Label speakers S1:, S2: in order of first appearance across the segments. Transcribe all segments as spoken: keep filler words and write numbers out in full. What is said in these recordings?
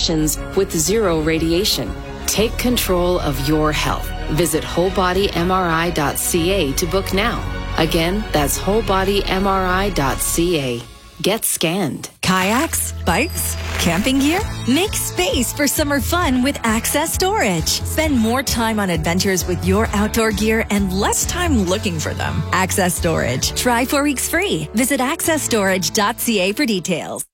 S1: conditions with zero radiation. Take control of your health. Visit whole body M R I dot C A to book now. Again, that's whole body M R I dot C A. Get scanned.
S2: Kayaks, bikes, camping gear? Make space for summer fun with Access Storage. Spend more time on adventures with your outdoor gear and less time looking for them. Access Storage. Try four weeks free. Visit access storage dot C A for details.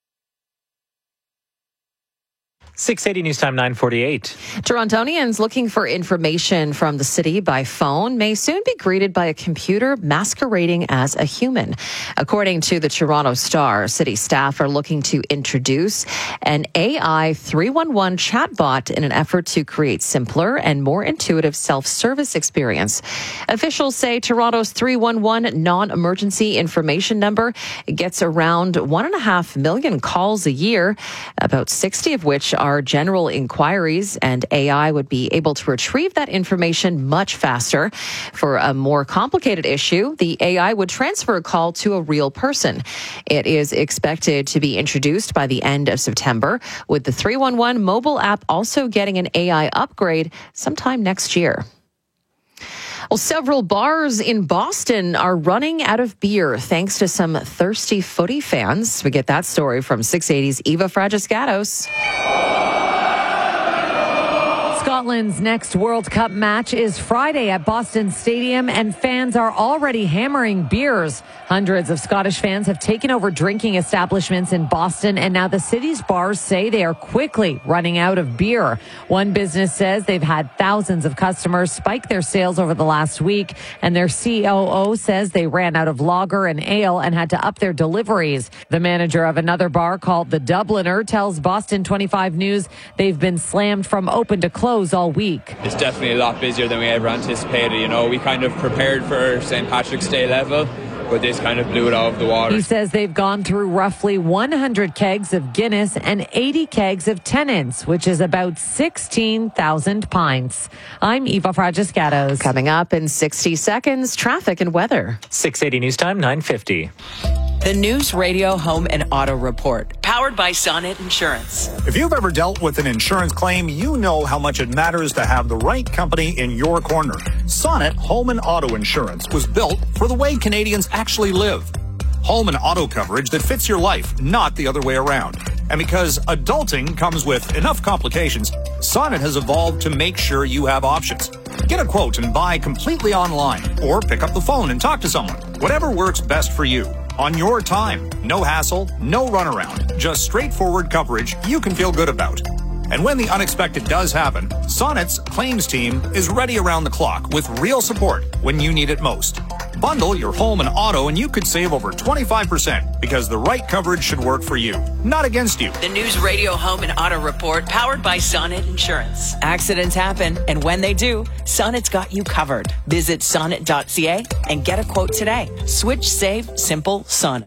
S3: six eighty News Time, nine forty-eight.
S4: Torontonians looking for information from the city by phone may soon be greeted by a computer masquerading as a human. According to the Toronto Star, city staff are looking to introduce an A I three one one chatbot in an effort to create simpler and more intuitive self-service experience. Officials say Toronto's three one one non-emergency information number gets around one and a half million calls a year, about sixty of which are general inquiries, and A I would be able to retrieve that information much faster. For a more complicated issue, the A I would transfer a call to a real person. It is expected to be introduced by the end of September, with the three one one mobile app also getting an A I upgrade sometime next year. Well, several bars in Boston are running out of beer thanks to some thirsty footy fans. We get that story from six eighty's Eva Fragiscatos.
S5: Scotland's next World Cup match is Friday at Boston Stadium, and fans are already hammering beers. Hundreds of Scottish fans have taken over drinking establishments in Boston, and now the city's bars say they are quickly running out of beer. One business says they've had thousands of customers spike their sales over the last week, and their C O O says they ran out of lager and ale and had to up their deliveries. The manager of another bar called the Dubliner tells Boston twenty-five News they've been slammed from open to close all week.
S6: It's definitely a lot busier than we ever anticipated. You know, we kind of prepared for Saint Patrick's Day level, but this kind of blew it out of the water.
S5: He says they've gone through roughly one hundred kegs of Guinness and eighty kegs of Tennent's, which is about sixteen thousand pints. I'm Eva Fragiscatos.
S4: Coming up in sixty seconds, traffic and weather.
S3: six eighty News Time, nine fifty.
S7: The News Radio Home and Auto Report, powered by Sonnet Insurance.
S8: If you've ever dealt with an insurance claim, you know how much it matters to have the right company in your corner. Sonnet Home and Auto Insurance was built for the way Canadians actually live. Home and auto coverage that fits your life, not the other way around. And because adulting comes with enough complications, Sonnet has evolved to make sure you have options. Get a quote and buy completely online, or pick up the phone and talk to someone. Whatever works best for you. On your time. No hassle, no runaround. Just straightforward coverage you can feel good about. And when the unexpected does happen, Sonnet's claims team is ready around the clock with real support when you need it most. Bundle your home and auto and you could save over twenty-five percent because the right coverage should work for you, not against you.
S7: The News Radio Home and Auto Report, powered by Sonnet Insurance. Accidents happen, and when they do, Sonnet's got you covered. Visit sonnet dot c a and get a quote today. Switch, save, simple, Sonnet.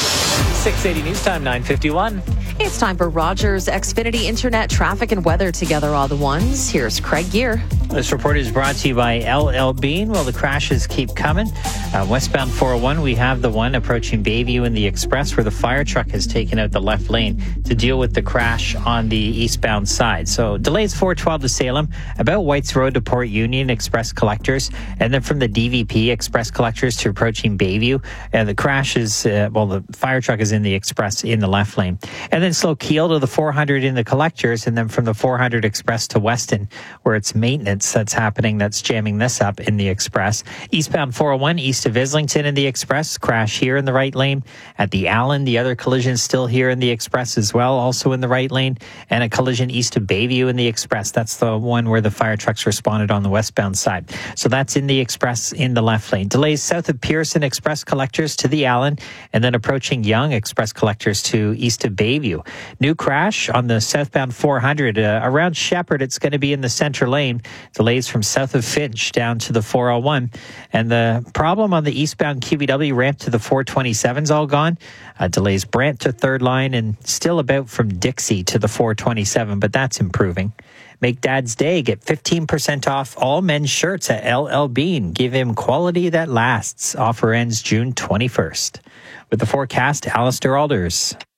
S3: six eighty News Time, nine fifty-one.
S4: It's time for Rogers Xfinity Internet traffic and weather together all the ones. Here's Craig Gear.
S9: This report is brought to you by L L Bean. Well, the crashes keep coming. Uh, westbound four oh one, we have the one approaching Bayview in the Express where the fire truck has taken out the left lane to deal with the crash on the eastbound side. So delays four twelve to Salem, about Whites Road to Port Union Express Collectors, and then from the D V P Express Collectors to approaching Bayview. And the crash is, uh, well, the fire truck is in the Express in the left lane. And then slow Keel to the four hundred in the Collectors, and then from the four hundred Express to Weston, where it's maintenance that's happening that's jamming this up in the Express. Eastbound four oh one east of Islington in the Express, crash here in the right lane. At the Allen, the other collision still here in the Express as well, also in the right lane. And a collision east of Bayview in the Express. That's the one where the fire trucks responded on the westbound side. So that's in the Express in the left lane. Delays south of Pearson Express Collectors to the Allen, and then approaching Young Express Collectors to east of Bayview. New crash on the southbound four hundred. Uh, around Shepherd, it's going to be in the center lane. Delays from south of Finch down to the four oh one. And the problem on the eastbound Q B W ramp to the four twenty-seven is all gone. Uh, delays Brant to third line and still about from Dixie to the four twenty-seven, but that's improving. Make Dad's Day. Get fifteen percent off all men's shirts at L L Bean. Give him quality that lasts. Offer ends June twenty-first. With the forecast, Alistair Alders.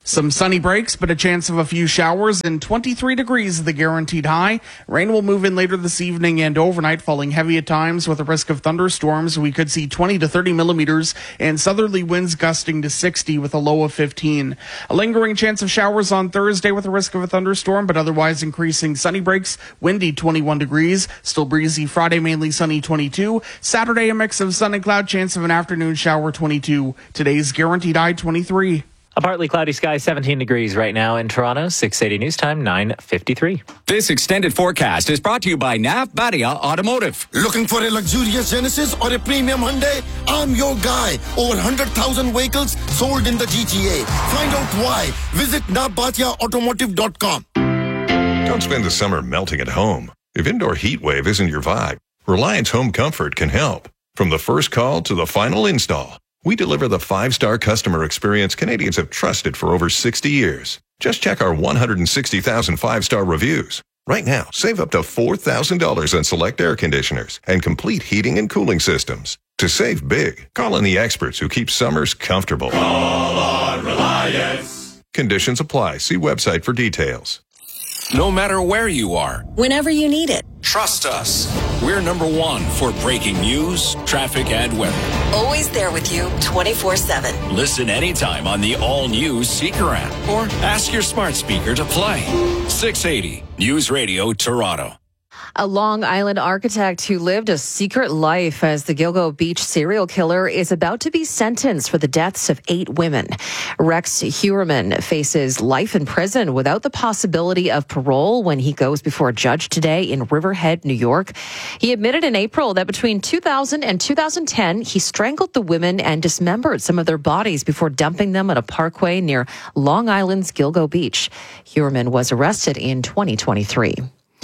S10: Some sunny breaks, but a chance of a few showers, and twenty-three degrees is the guaranteed high. Rain will move in later this evening and overnight, falling heavy at times with a risk of thunderstorms. We could see twenty to thirty millimeters and southerly winds gusting to sixty with a low of fifteen. A lingering chance of showers on Thursday with a risk of a thunderstorm, but otherwise increasing sunny breaks, windy twenty-one degrees, still breezy Friday, mainly sunny twenty-two. Saturday, a mix of sun and cloud, chance of an afternoon shower twenty-two. Today's guaranteed high twenty-three.
S3: A partly cloudy sky, seventeen degrees right now in Toronto. six eighty News Time, nine fifty-three.
S11: This extended forecast is brought to you by Navbadia Automotive.
S12: Looking for a luxurious Genesis or a premium Hyundai? I'm your guy. Over one hundred thousand vehicles sold in the G T A. Find out why. Visit navbadia automotive dot com.
S13: Don't spend the summer melting at home. If indoor heat wave isn't your vibe, Reliance Home Comfort can help. From the first call to the final install, we deliver the five-star customer experience Canadians have trusted for over sixty years. Just check our one hundred sixty thousand five-star reviews. Right now, save up to four thousand dollars on select air conditioners and complete heating and cooling systems. To save big, call on the experts who keep summers comfortable.
S14: Call on Reliance.
S13: Conditions apply. See website for details.
S11: No matter where you are,
S15: whenever you need it,
S11: trust us. We're number one for breaking news, traffic, and weather.
S15: Always there with you twenty-four seven.
S11: Listen anytime on the all-new Seeker app or ask your smart speaker to play. six eighty News Radio Toronto.
S4: A Long Island architect who lived a secret life as the Gilgo Beach serial killer is about to be sentenced for the deaths of eight women. Rex Heuermann faces life in prison without the possibility of parole when he goes before a judge today in Riverhead, New York. He admitted in April that between two thousand and two thousand ten, he strangled the women and dismembered some of their bodies before dumping them at a parkway near Long Island's Gilgo Beach. Heuermann was arrested in twenty twenty-three.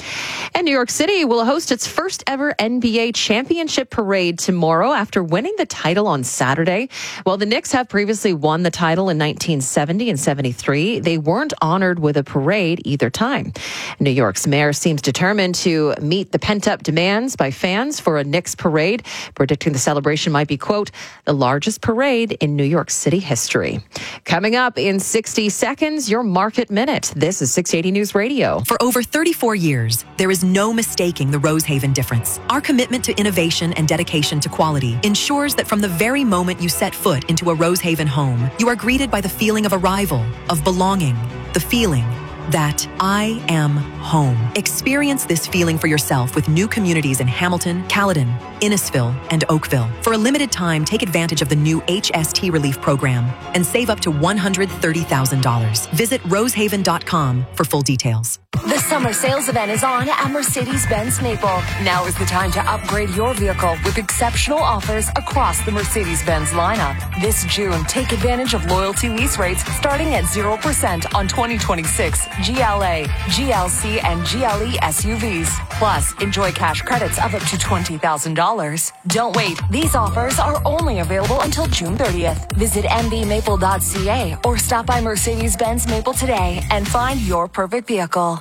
S4: And New York City will host its first ever N B A championship parade tomorrow after winning the title on Saturday. While the Knicks have previously won the title in nineteen seventy and seventy-three, they weren't honored with a parade either time. New York's mayor seems determined to meet the pent-up demands by fans for a Knicks parade, predicting the celebration might be, quote, the largest parade in New York City history. Coming up in sixty seconds, your Market Minute. This is six eighty News Radio.
S16: For over thirty-four years, there is no mistaking the Rosehaven difference. Our commitment to innovation and dedication to quality ensures that from the very moment you set foot into a Rosehaven home, you are greeted by the feeling of arrival, of belonging, the feeling that I am home. Experience this feeling for yourself with new communities in Hamilton, Caledon, Innisfil, and Oakville. For a limited time, take advantage of the new H S T Relief Program and save up to one hundred thirty thousand dollars. Visit rosehaven dot com for full details.
S17: The summer sales event is on at Mercedes-Benz Maple. Now is the time to upgrade your vehicle with exceptional offers across the Mercedes-Benz lineup. This June, take advantage of loyalty lease rates starting at zero percent on twenty twenty-six G L A, G L C, and G L E S U Vs. Plus, enjoy cash credits of up to twenty thousand dollars. Don't wait. These offers are only available until June thirtieth. Visit m b maple dot c a or stop by Mercedes-Benz Maple today and find your perfect vehicle.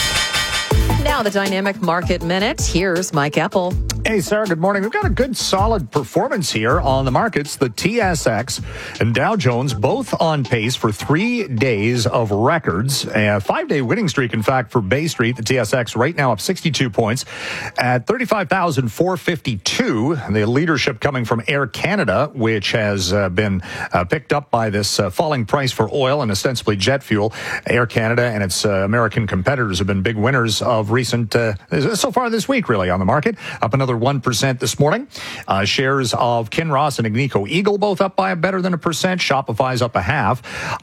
S4: Now the Dynamic Market Minute. Here's Mike Apple.
S8: Hey, Sarah, good morning. We've got a good, solid performance here on the markets. The T S X and Dow Jones both on pace for three days of records. A five-day winning streak, in fact, for Bay Street. The T S X right now up sixty-two points at thirty-five thousand four hundred fifty-two. The leadership coming from Air Canada, which has uh, been uh, picked up by this uh, falling price for oil and ostensibly jet fuel. Air Canada and its uh, American competitors have been big winners of recent, uh, so far this week, really, on the market. Up another one percent this morning. Uh, shares of Kinross and Agnico Eagle both up by a better than a percent. Shopify's up a half.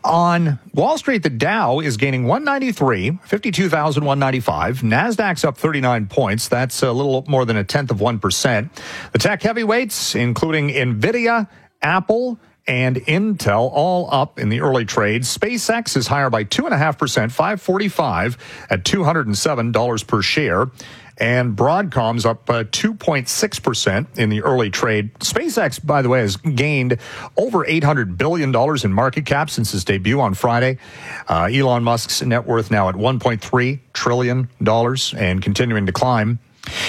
S8: On Wall Street, the Dow is gaining one ninety-three, fifty-two thousand one hundred ninety-five. Nasdaq's up thirty-nine points. That's a little more than a tenth of one percent. The tech heavyweights, including Nvidia, Apple, and Intel, all up in the early trades. SpaceX is higher by two point five percent, five forty-five at two hundred seven dollars per share. And Broadcom's up uh, two point six percent in the early trade. SpaceX, by the way, has gained over eight hundred billion dollars in market cap since its debut on Friday. Uh, Elon Musk's net worth now at one point three trillion dollars and continuing to climb.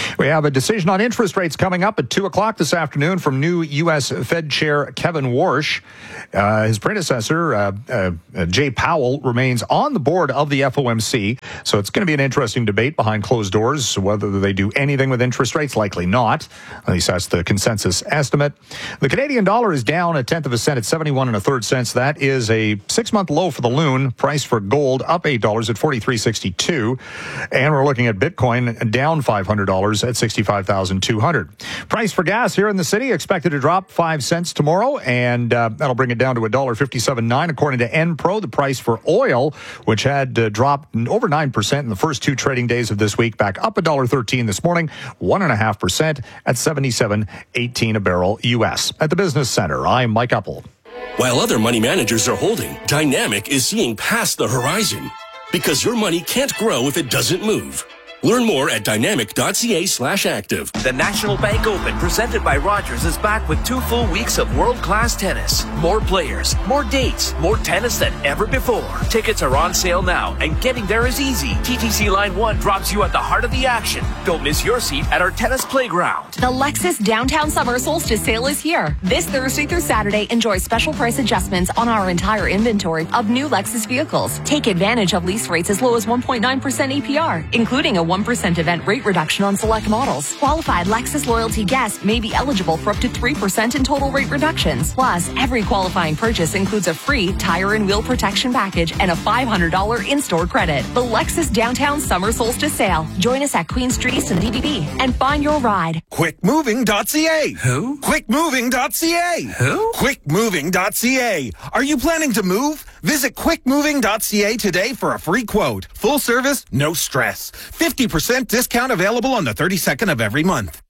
S8: We have a decision on interest rates coming up at two o'clock this afternoon from new U S Fed Chair Kevin Warsh. Uh, his predecessor, uh, uh, Jay Powell, remains on the board of the F O M C. So it's going to be an interesting debate behind closed doors, whether they do anything with interest rates. Likely not. At least that's the consensus estimate. The Canadian dollar is down a tenth of a cent at seventy-one and a third cents. That is a six-month low for the loon. Price for gold up eight dollars at forty-three sixty-two. And we're looking at Bitcoin down five hundred dollars at sixty-five thousand two hundred dollars. Price for gas here in the city expected to drop five cents tomorrow, and uh, that'll bring it down to one dollar fifty-seven nine. According to Enpro, the price for oil, which had uh, dropped over nine percent in the first two trading days of this week, back up one dollar thirteen this morning, one point five percent at seventy-seven eighteen a barrel U S. At the Business Center, I'm Mike Uppel.
S18: While other money managers are holding, Dynamic is seeing past the horizon. Because your money can't grow if it doesn't move. Learn more at dynamic.ca slash active.
S19: The National Bank Open, presented by Rogers, is back with two full weeks of world-class tennis. More players, more dates, more tennis than ever before. Tickets are on sale now, and getting there is easy. T T C Line one drops you at the heart of the action. Don't miss your seat at our tennis playground.
S20: The Lexus Downtown Summer Solstice Sale is here. This Thursday through Saturday, enjoy special price adjustments on our entire inventory of new Lexus vehicles. Take advantage of lease rates as low as one point nine percent A P R, including a one percent event rate reduction on select models. Qualified Lexus loyalty guests may be eligible for up to three percent in total rate reductions. Plus, every qualifying purchase includes a free tire and wheel protection package and a five hundred dollars in-store credit. The Lexus Downtown Summer Solstice Sale. Join us at Queen Street East and D V B and find your ride.
S21: quick moving dot c a.
S19: Who?
S21: quick moving dot c a.
S19: Who?
S21: quick moving dot c a. Are you planning to move? Visit quick moving dot c a today for a free quote. Full service, no stress. fifty percent discount available on the thirty-second of every month.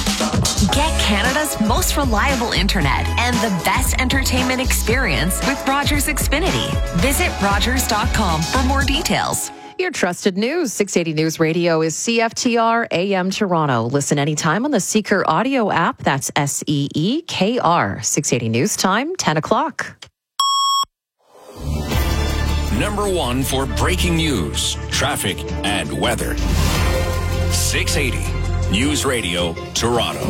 S20: Get Canada's most reliable internet and the best entertainment experience with Rogers Xfinity. Visit rogers dot com for more details.
S4: Your trusted news. six eighty News Radio is C F T R A M Toronto. Listen anytime on the Seeker audio app. That's S E E K R. six eighty News Time, ten o'clock.
S11: Number one for breaking news, traffic, and weather. six eighty News Radio, Toronto.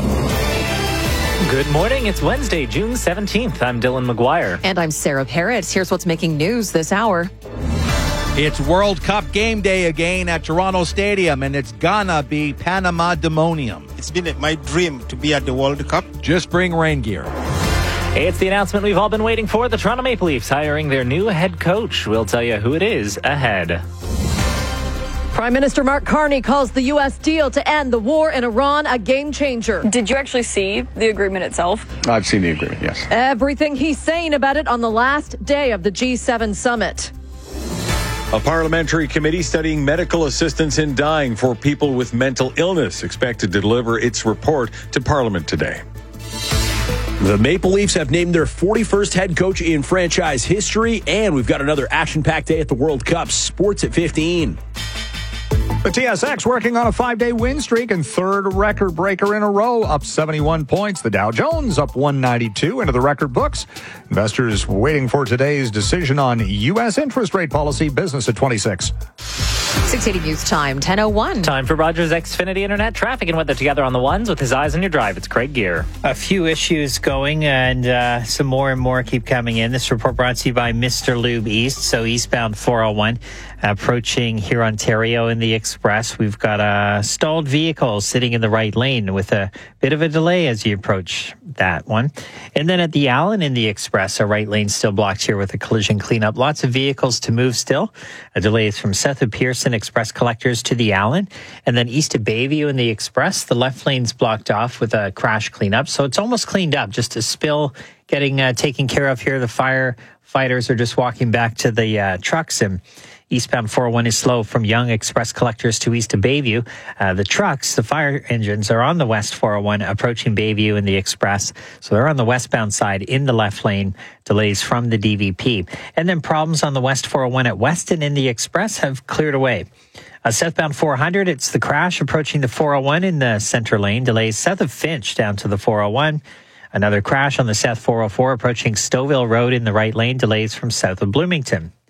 S3: Good morning. It's Wednesday, June seventeenth. I'm Dylan McGuire.
S4: And I'm Sarah Parrott. Here's what's making news this hour.
S22: It's World Cup game day again at Toronto Stadium, and it's gonna be Panama Demonium.
S23: It's been my dream to be at the World Cup.
S22: Just bring rain gear.
S3: It's the announcement we've all been waiting for. The Toronto Maple Leafs hiring their new head coach. We'll tell you who it is ahead.
S5: Prime Minister Mark Carney calls the U S deal to end the war in Iran a game changer.
S24: Did you actually see the agreement itself?
S25: I've seen the agreement, yes.
S5: Everything he's saying about it on the last day of the G seven summit.
S26: A parliamentary committee studying medical assistance in dying for people with mental illness expected to deliver its report to Parliament today.
S27: The Maple Leafs have named their forty-first head coach in franchise history, and we've got another action-packed day at the World Cup. Sports at fifteen.
S8: The T S X working on a five-day win streak and third record breaker in a row, up seventy-one points. The Dow Jones up one ninety-two into the record books. Investors waiting for today's decision on U S interest rate policy. Business at twenty-six.
S4: six eighty News Time, ten oh one.
S3: Time for Rogers Xfinity Internet traffic and weather together on the ones with his eyes on your drive. It's Craig Gear.
S9: A few issues going and uh, some more and more keep coming in. This report brought to you by Mister Lube East. So eastbound four oh one approaching here Ontario in the Express. We've got a stalled vehicle sitting in the right lane with a bit of a delay as you approach that one. And then at the Allen in the Express, a right lane still blocked here with a collision cleanup. Lots of vehicles to move still. A delay is from Seth of Pearson Express Collectors to the Allen. And then east of Bayview in the Express, the left lane's blocked off with a crash cleanup. So it's almost cleaned up, just a spill getting uh, taken care of here. The firefighters are just walking back to the uh, trucks, and eastbound four oh one is slow from Young Express Collectors to east of Bayview. Uh, the trucks, the fire engines, are on the west four oh one approaching Bayview in the Express. So they're on the westbound side in the left lane. Delays from the D V P. And then problems on the west four oh one at Weston in the Express have cleared away. Uh, southbound four hundred, it's the crash approaching the four oh one in the center lane. Delays south of Finch down to the four oh one. Another crash on the south four oh four approaching Stouffville Road in the right lane. Delays from south of Bloomington.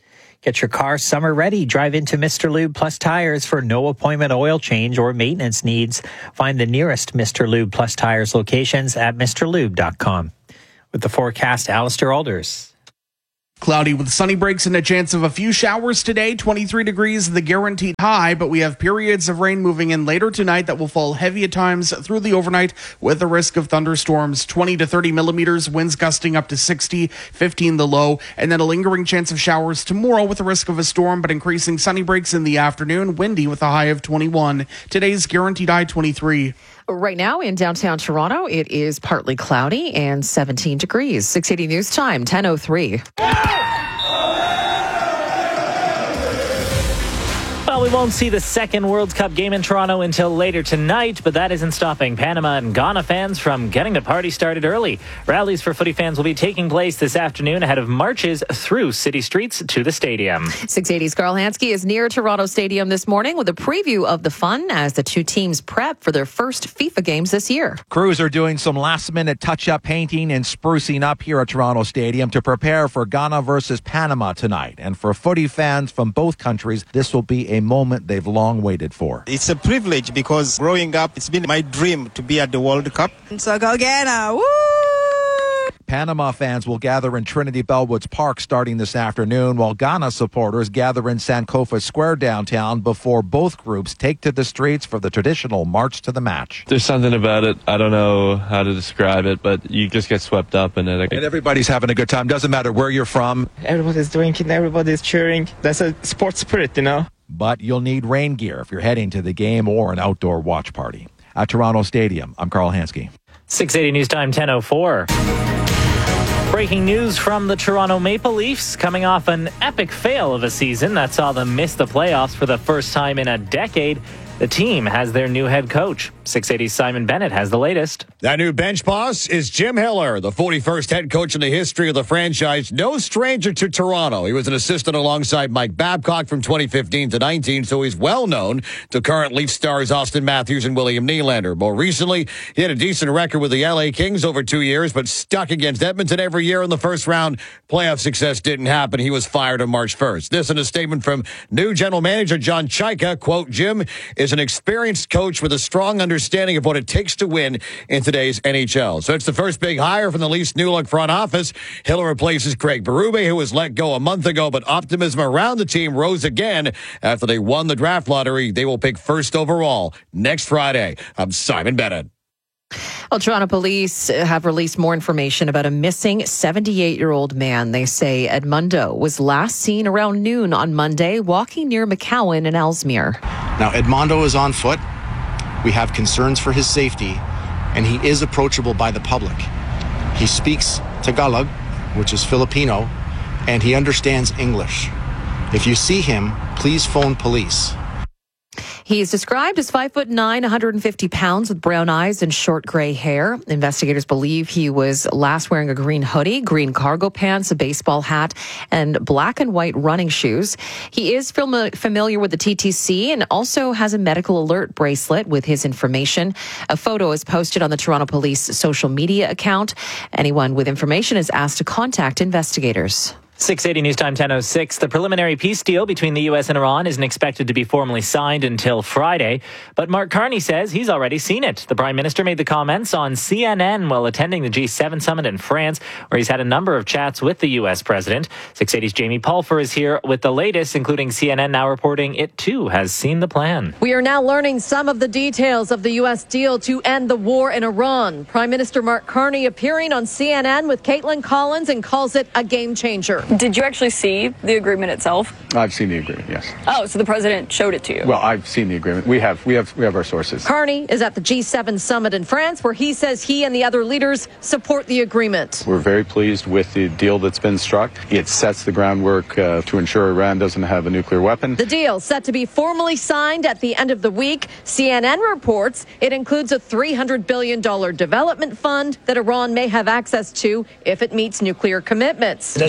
S9: Get your car summer ready. Drive into Mister Lube Plus Tires for no appointment oil change or maintenance needs. Find the nearest Mister Lube Plus Tires locations at Mr Lube dot com. With the forecast, Alistair Alders.
S1: Cloudy with sunny breaks and a chance of a few showers today. twenty-three degrees, the guaranteed high, but we have periods of rain moving in later tonight that will fall heavy at times through the overnight with the risk of thunderstorms. twenty to thirty millimeters, winds gusting up to sixty, fifteen the low, and then a lingering chance of showers tomorrow with the risk of a storm, but increasing sunny breaks in the afternoon, windy with a high of twenty-one. Today's guaranteed high twenty-three.
S4: Right now in downtown Toronto, it is partly cloudy and seventeen degrees. six eighty News Time, ten oh three.
S3: Well, we won't see the second World Cup game in Toronto until later tonight, but that isn't stopping Panama and Ghana fans from getting the party started early. Rallies for footy fans will be taking place this afternoon ahead of marches through city streets to the stadium.
S4: six eighty's Carl Hansky is near Toronto Stadium this morning with a preview of the fun as the two teams prep for their first FIFA games this year.
S22: Crews are doing some last-minute touch-up painting and sprucing up here at Toronto Stadium to prepare for Ghana versus Panama tonight. And for footy fans from both countries, this will be a moment they've long waited for.
S23: It's a privilege because growing up, it's been my dream to be at the World Cup.
S2: So go Ghana! Woo!
S22: Panama fans will gather in Trinity Bellwoods Park starting this afternoon, while Ghana supporters gather in Sankofa Square downtown before both groups take to the streets for the traditional march to the match.
S6: There's something about it. I don't know how to describe it, but you just get swept up in it.
S22: And everybody's having a good time. Doesn't matter where you're from.
S7: Everybody's drinking, everybody's cheering. That's a sports spirit, you know.
S22: But you'll need rain gear if you're heading to the game or an outdoor watch party. At Toronto Stadium, I'm Carl Hansky.
S3: six eighty News Time, ten oh four. Breaking news from the Toronto Maple Leafs, coming off an epic fail of a season that saw them miss the playoffs for the first time in a decade. The team has their new head coach. six eighty's Simon Bennett has the latest.
S10: That new bench boss is Jim Hiller, the forty-first head coach in the history of the franchise. No stranger to Toronto. He was an assistant alongside Mike Babcock from twenty fifteen to nineteen, so he's well known to current Leaf stars Austin Matthews and William Nylander. More recently, he had a decent record with the L A Kings over two years, but stuck against Edmonton every year in the first round. Playoff success didn't happen. He was fired on March first. This in a statement from new general manager John Chaika. Quote, Jim is an experienced coach with a strong understanding of what it takes to win in today's N H L. So it's the first big hire from the Leafs' new look front office. Hiller replaces Craig Berube, who was let go a month ago, but optimism around the team rose again after they won the draft lottery. They will pick first overall next Friday. I'm Simon Bennett.
S4: Well, Toronto police have released more information about a missing seventy-eight-year-old man. They say Edmundo was last seen around noon on Monday walking near McCowan and Ellesmere.
S12: Now, Edmundo is on foot. We have concerns for his safety, and he is approachable by the public. He speaks Tagalog, which is Filipino, and he understands English. If you see him, please phone police.
S4: He is described as five foot nine, one hundred fifty pounds with brown eyes and short gray hair. Investigators believe he was last wearing a green hoodie, green cargo pants, a baseball hat, and black and white running shoes. He is familiar with the T T C and also has a medical alert bracelet with his information. A photo is posted on the Toronto Police social media account. Anyone with information is asked to contact investigators.
S3: six eighty News Time, ten oh six. The preliminary peace deal between the U S and Iran isn't expected to be formally signed until Friday, but Mark Carney says he's already seen it. The Prime Minister made the comments on C N N while attending the G seven summit in France, where he's had a number of chats with the U S President. six eighty's Jamie Pulfer is here with the latest, including C N N now reporting it too has seen the plan.
S5: We are now learning some of the details of the U S deal to end the war in Iran. Prime Minister Mark Carney appearing on C N N with Caitlin Collins and calls it a game changer.
S24: Did you actually see the agreement itself?
S25: I've seen the agreement, yes.
S24: Oh, so the president showed it to you?
S25: Well, I've seen the agreement. We have, we have, we have our sources.
S5: Carney is at the G seven summit in France, where he says he and the other leaders support the agreement.
S25: We're very pleased with the deal that's been struck. It sets the groundwork uh, to ensure Iran doesn't have a nuclear weapon.
S5: The deal set to be formally signed at the end of the week. C N N reports it includes a three hundred billion dollars development fund that Iran may have access to if it meets nuclear commitments.
S28: That's a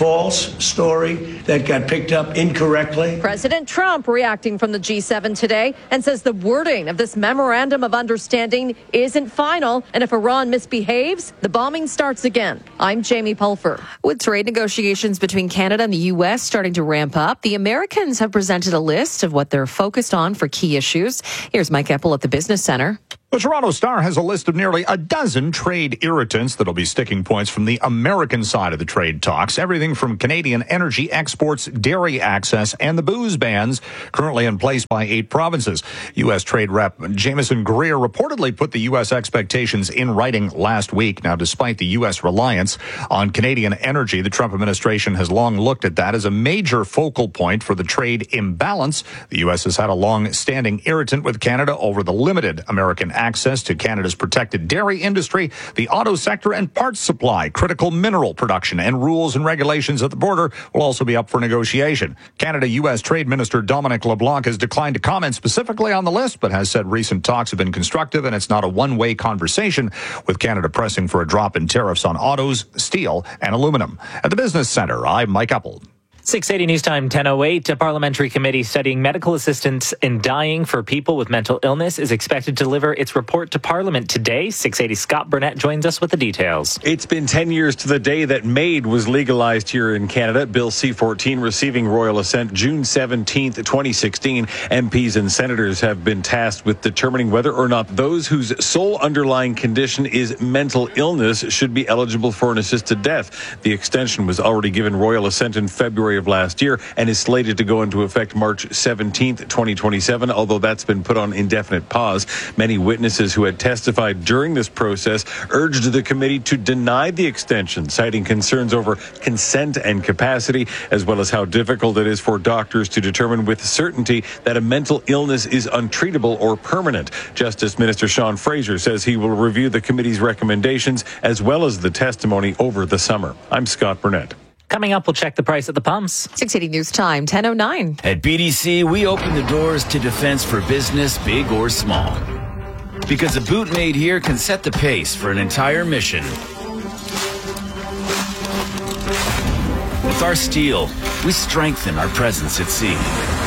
S2: false story that got picked up incorrectly.
S5: President Trump reacting from the G seven today and says the wording of this memorandum of understanding isn't final, and if Iran misbehaves, the bombing starts again. I'm Jamie Pulfer.
S4: With trade negotiations between Canada and the U S starting to ramp up, the Americans have presented a list of what they're focused on for key issues. Here's Mike Eppel at the Business Center.
S13: The Toronto Star has a list of nearly a dozen trade irritants that'll be sticking points from the American side of the trade talks. Everything from Canadian energy exports, dairy access, and the booze bans currently in place by eight provinces. U S Trade Rep Jameson Greer reportedly put the U S expectations in writing last week. Now, despite the U S reliance on Canadian energy, the Trump administration has long looked at that as a major focal point for the trade imbalance. The U S has had a long-standing irritant with Canada over the limited American access to Canada's protected dairy industry, the auto sector, and parts supply. Critical mineral production and rules and regulations at the border will also be up for negotiation. Canada-U S Trade Minister Dominic LeBlanc has declined to comment specifically on the list, but has said recent talks have been constructive and it's not a one-way conversation, with Canada pressing for a drop in tariffs on autos, steel, and aluminum. At the Business Center, I'm Mike Eppel.
S3: six eighty News Time, ten oh eight. A parliamentary committee studying medical assistance in dying for people with mental illness is expected to deliver its report to Parliament today. six eighty Scott Burnett joins us with the details.
S26: It's been ten years to the day that MAID was legalized here in Canada. Bill C fourteen receiving royal assent June seventeenth, twenty sixteen. M Ps and senators have been tasked with determining whether or not those whose sole underlying condition is mental illness should be eligible for an assisted death. The extension was already given royal assent in February of last year and is slated to go into effect March seventeenth, twenty twenty-seven, although that's been put on indefinite pause. Many witnesses who had testified during this process urged the committee to deny the extension, citing concerns over consent and capacity, as well as how difficult it is for doctors to determine with certainty that a mental illness is untreatable or permanent. Justice Minister Sean Fraser says he will review the committee's recommendations as well as the testimony over the summer. I'm Scott Burnett.
S3: Coming up, we'll check the price at the pumps.
S4: six eighty News Time, ten oh nine.
S19: At B D C, we open the doors to defense for business, big or small. Because a boot made here can set the pace for an entire mission. With our steel, we strengthen our presence at sea.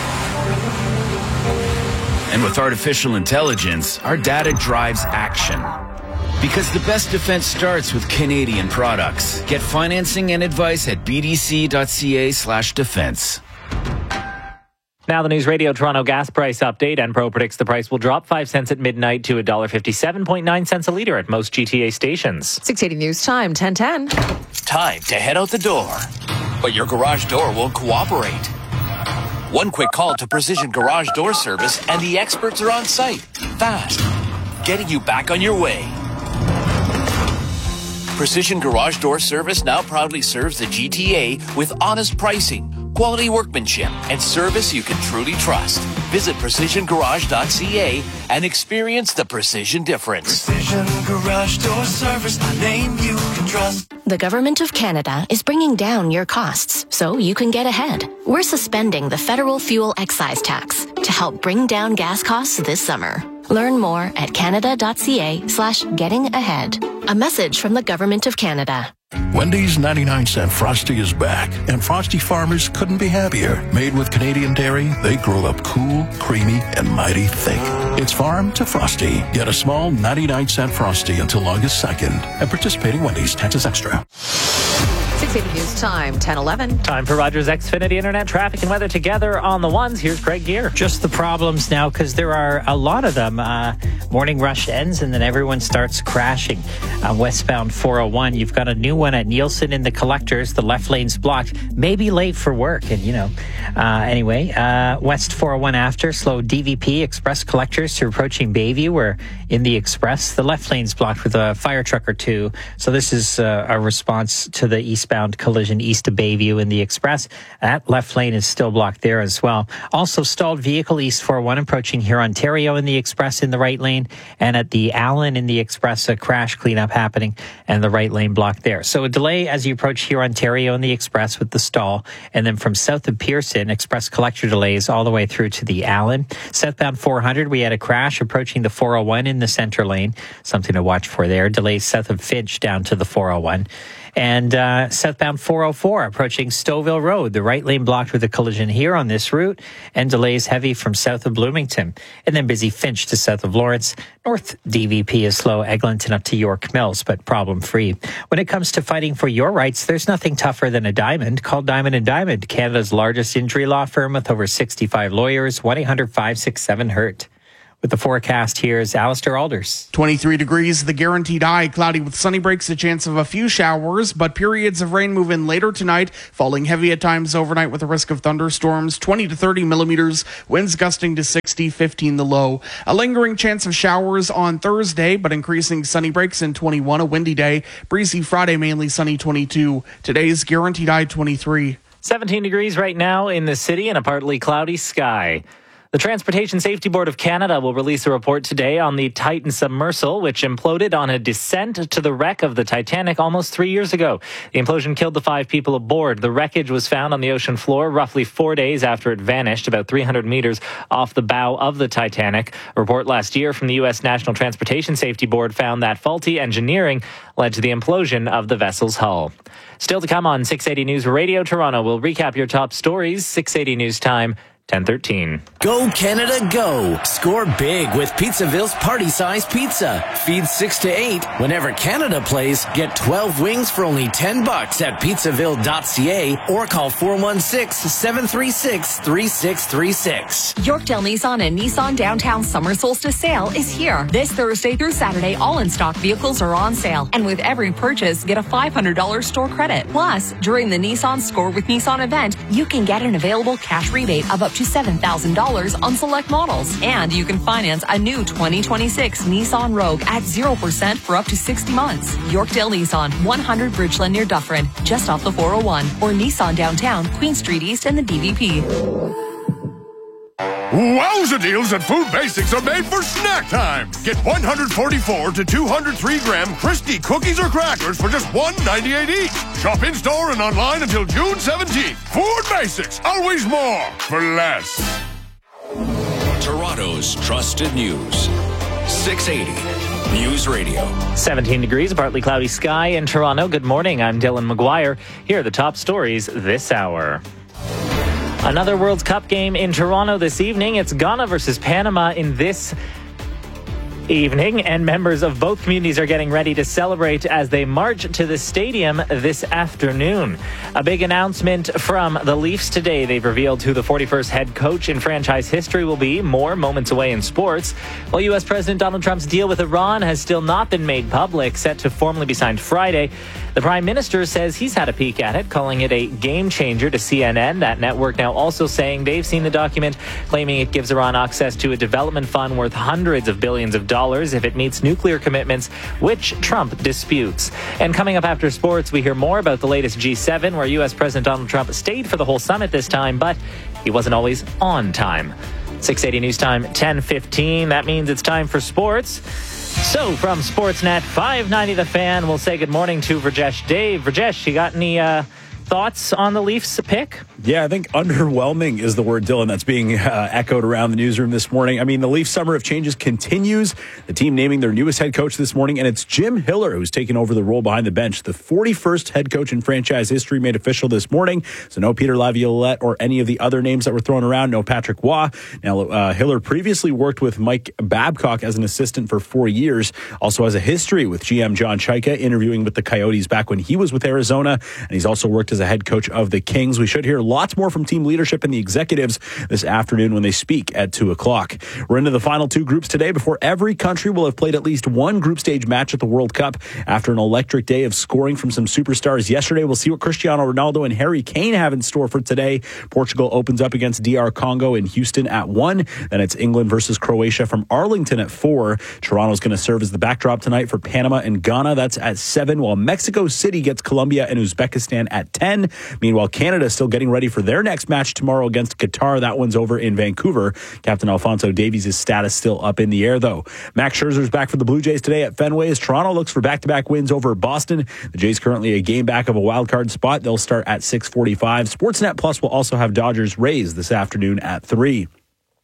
S19: And with artificial intelligence, our data drives action. Because the best defense starts with Canadian products. Get financing and advice at bdc.ca slash defense.
S3: Now the News Radio Toronto gas price update. Enpro predicts the price will drop five cents at midnight to one dollar fifty-seven point nine cents a litre at most G T A stations.
S4: six eighty News Time, ten ten.
S19: Time to head out the door. But your garage door won't cooperate. One quick call to Precision Garage Door Service and the experts are on site. Fast. Getting you back on your way. Precision Garage Door Service now proudly serves the G T A with honest pricing, quality workmanship, and service you can truly trust. Visit precision garage dot c a and experience the precision difference.
S14: Precision Garage Door Service, a name you can trust.
S15: The Government of Canada is bringing down your costs so you can get ahead. We're suspending the federal fuel excise tax to help bring down gas costs this summer. Learn more at canada.ca slash getting ahead. A message from the Government of Canada.
S16: Wendy's ninety-nine cent Frosty is back, and Frosty farmers couldn't be happier. Made with Canadian dairy, they grow up cool, creamy, and mighty thick. It's farm to Frosty. Get a small ninety-nine cent Frosty until August second. At participating Wendy's, taxes extra.
S4: six eighty News Time, ten eleven.
S3: Time for Rogers Xfinity Internet traffic and weather together on the ones. Here's Craig Gear.
S9: Just the problems now, because there are a lot of them. Uh, morning rush ends and then everyone starts crashing. Uh, westbound four oh one, you've got a new one at Nielsen in the collectors. The left lane's blocked. Maybe late for work. And, you know, uh, anyway, uh, west four oh one after, slow D V P Express collectors to approaching Bayview. We're in the Express. The left lane's blocked with a fire truck or two. So this is uh, a response to the eastbound collision east of Bayview in the Express. That left lane is still blocked there as well. Also stalled vehicle east four oh one approaching here Ontario in the Express in the right lane, and at the Allen in the Express, a crash cleanup happening and the right lane blocked there. So a delay as you approach here Ontario in the Express with the stall, and then from south of Pearson, Express collector delays all the way through to the Allen. Southbound four hundred, we had a crash approaching the four oh one in the center lane. Something to watch for there. Delays south of Finch down to the four oh one. And uh, southbound four oh four approaching Stouffville Road. The right lane blocked with a collision here on this route, and delays heavy from south of Bloomington. And then busy Finch to south of Lawrence. North D V P is slow Eglinton up to York Mills, but problem-free. When it comes to fighting for your rights, there's nothing tougher than a diamond. Call Diamond and Diamond, Canada's largest injury law firm with over sixty-five lawyers. one eight hundred five six seven hurt. With the forecast, here's Alistair Alders.
S1: twenty-three degrees, the guaranteed high. Cloudy with sunny breaks, a chance of a few showers, but periods of rain move in later tonight, falling heavy at times overnight with a risk of thunderstorms, twenty to thirty millimeters, winds gusting to sixty, fifteen the low. A lingering chance of showers on Thursday, but increasing sunny breaks in twenty-one, a windy day. Breezy Friday, mainly sunny, twenty-two. Today's guaranteed high, twenty-three.
S3: seventeen degrees right now in the city and a partly cloudy sky. The Transportation Safety Board of Canada will release a report today on the Titan submersible, which imploded on a descent to the wreck of the Titanic almost three years ago. The implosion killed the five people aboard. The wreckage was found on the ocean floor roughly four days after it vanished, about three hundred meters off the bow of the Titanic. A report last year from the U S National Transportation Safety Board found that faulty engineering led to the implosion of the vessel's hull. Still to come on six eighty News Radio Toronto, we'll recap your top stories. six eighty News Time. ten thirteen.
S19: Go Canada, go! Score big with Pizzaville's party-sized pizza. Feed six to eight. Whenever Canada plays, get twelve wings for only ten bucks at pizzaville dot c a or call four one six, seven three six, three six three six.
S8: Yorkdale Nissan and Nissan Downtown Summer Solstice Sale is here. This Thursday through Saturday, all in-stock vehicles are on sale. And with every purchase, get a five hundred dollars store credit. Plus, during the Nissan Score with Nissan event, you can get an available cash rebate of up to seven thousand dollars on select models. And you can finance a new twenty twenty-six Nissan Rogue at zero percent for up to sixty months. Yorkdale Nissan, one hundred Bridgeland near Dufferin, just off the four oh one. Or Nissan Downtown, Queen Street East and the D V P.
S11: Wowza deals at Food Basics are made for snack time. Get one hundred forty-four to two hundred three gram Christie cookies or crackers for just one ninety-eight each. Shop in store and online until June seventeenth. Food Basics, always more for less.
S17: Toronto's trusted news. six eighty News Radio.
S3: seventeen degrees, partly cloudy sky in Toronto. Good morning. I'm Dylan McGuire. Here are the top stories this hour. Another World Cup game in Toronto this evening. It's Ghana versus Panama in this evening, and members of both communities are getting ready to celebrate as they march to the stadium this afternoon. A big announcement from the Leafs today. They've revealed who the forty-first head coach in franchise history will be. More moments away in sports. While U S President Donald Trump's deal with Iran has still not been made public, set to formally be signed Friday, the Prime Minister says he's had a peek at it, calling it a game changer to C N N. That network now also saying they've seen the document, claiming it gives Iran access to a development fund worth hundreds of billions of dollars if it meets nuclear commitments, which Trump disputes. And coming up after sports, we hear more about the latest G seven, where U S President Donald Trump stayed for the whole summit this time, but he wasn't always on time. six eighty News Time, ten fifteen. That means it's time for sports. So from Sportsnet five ninety The Fan, we'll say good morning to Rajesh Dave. Rajesh, you got any uh, thoughts on the Leafs pick?
S18: Yeah, I think underwhelming is the word, Dylan, that's being uh, echoed around the newsroom this morning. I mean, the Leafs summer of changes continues. The team naming their newest head coach this morning, and it's Jim Hiller who's taken over the role behind the bench. The forty-first head coach in franchise history made official this morning. So no Peter Laviolette or any of the other names that were thrown around. No Patrick Waugh. Now, uh, Hiller previously worked with Mike Babcock as an assistant for four years. Also has a history with G M John Chaika, interviewing with the Coyotes back when he was with Arizona. And he's also worked as a head coach of the Kings. We should hear lots more from team leadership and the executives this afternoon when they speak at two o'clock. We're into the final two groups today before every country will have played at least one group stage match at the World Cup after an electric day of scoring from some superstars yesterday. We'll see what Cristiano Ronaldo and Harry Kane have in store for today. Portugal opens up against D R Congo in Houston at one. Then it's England versus Croatia from Arlington at four. Toronto's going to serve as the backdrop tonight for Panama and Ghana. That's at seven, while Mexico City gets Colombia and Uzbekistan at ten. Meanwhile, Canada is still getting ready for their next match tomorrow against Qatar. That one's over in Vancouver. Captain Alphonso Davies' status still up in the air, though. Max Scherzer's back for the Blue Jays today at Fenway as Toronto looks for back-to-back wins over Boston. The Jays currently a game back of a wild card spot. They'll start at six forty-five. Sportsnet Plus will also have Dodgers Rays this afternoon at three.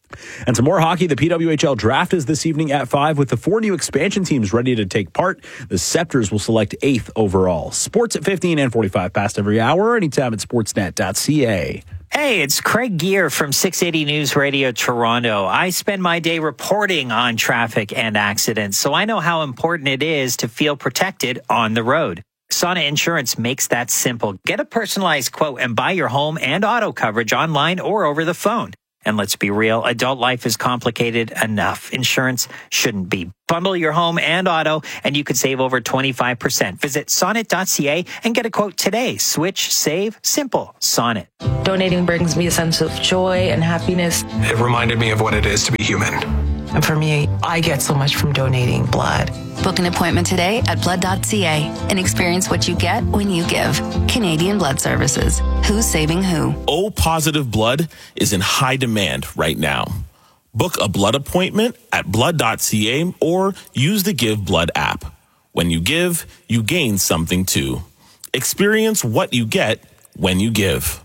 S18: And some more hockey. The P W H L draft is this evening at five with the four new expansion teams ready to take part. The Scepters will select eighth overall. Sports at fifteen and forty-five past every hour, anytime at sportsnet dot c a.
S9: Hey, it's Craig Gear from six eighty News Radio Toronto. I spend my day reporting on traffic and accidents, so I know how important it is to feel protected on the road. Sonnet Insurance makes that simple. Get a personalized quote and buy your home and auto coverage online or over the phone. And let's be real, adult life is complicated enough. Insurance shouldn't be. Bundle your home and auto, and you could save over twenty-five percent. Visit sonnet dot c a and get a quote today. Switch, save, simple. Sonnet.
S6: Donating brings me a sense of joy and happiness.
S7: It reminded me of what it is to be human.
S6: And for me, I get so much from donating blood.
S20: Book an appointment today at blood dot c a and experience what you get when you give. Canadian Blood Services. Who's saving who?
S21: O-positive blood is in high demand right now. Book a blood appointment at blood dot c a or use the Give Blood app. When you give, you gain something too. Experience what you get when you give.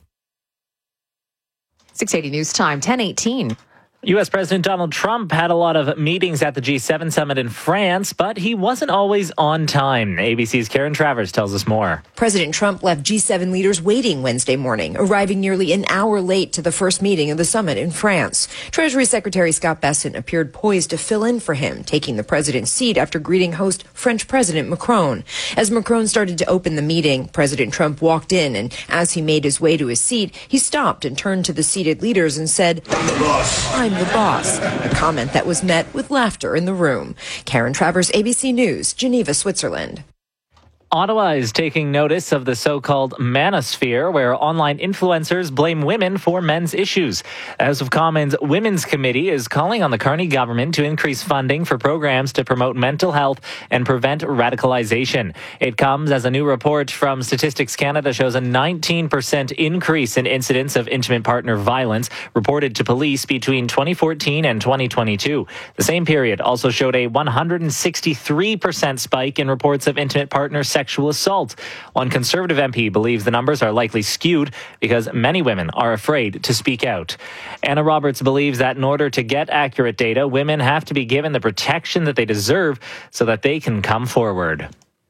S4: six eighty News Time, ten eighteen.
S3: U S President Donald Trump had a lot of meetings at the G seven summit in France, but he wasn't always on time. A B C's Karen Travers tells us more.
S22: President Trump left G seven leaders waiting Wednesday morning, arriving nearly an hour late to the first meeting of the summit in France. Treasury Secretary Scott Bessent appeared poised to fill in for him, taking the president's seat after greeting host French President Macron. As Macron started to open the meeting, President Trump walked in, and as he made his way to his seat, he stopped and turned to the seated leaders and said, "I'm the boss. I'm the boss," a comment that was met with laughter in the room. Karen Travers, A B C News, Geneva, Switzerland.
S3: Ottawa is taking notice of the so-called manosphere, where online influencers blame women for men's issues. The House of Commons Women's Committee is calling on the Carney government to increase funding for programs to promote mental health and prevent radicalization. It comes as a new report from Statistics Canada shows a nineteen percent increase in incidents of intimate partner violence reported to police between twenty fourteen and twenty twenty-two. The same period also showed a one hundred sixty-three percent spike in reports of intimate partner sexual Sexual assault. One Conservative M P believes the numbers are likely skewed because many women are afraid to speak out. Anna Roberts believes that in order to get accurate data, women have to be given the protection that they deserve so that they can come forward.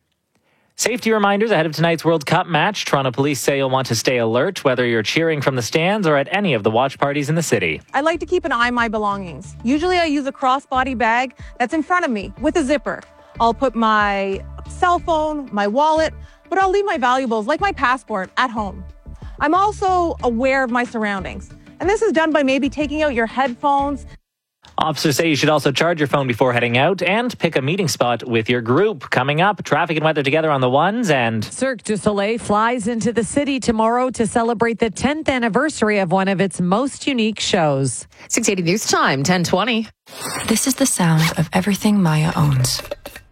S3: Safety reminders ahead of tonight's World Cup match. Toronto police say you'll want to stay alert, whether you're cheering from the stands or at any of the watch parties in the city.
S23: I like to keep an eye on my belongings. Usually I use a crossbody bag that's in front of me with a zipper. I'll put my cell phone, my wallet, but I'll leave my valuables, like my passport, at home. I'm also aware of my surroundings, and this is done by maybe taking out your headphones.
S3: Officers say you should also charge your phone before heading out and pick a meeting spot with your group. Coming up, traffic and weather together on the ones, and
S5: Cirque du Soleil flies into the city tomorrow to celebrate the tenth anniversary of one of its most unique shows.
S4: six eighty News Time, ten twenty.
S27: This is the sound of everything Maya owns.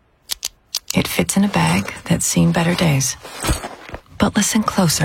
S27: It fits in a bag that's seen better days. But listen closer.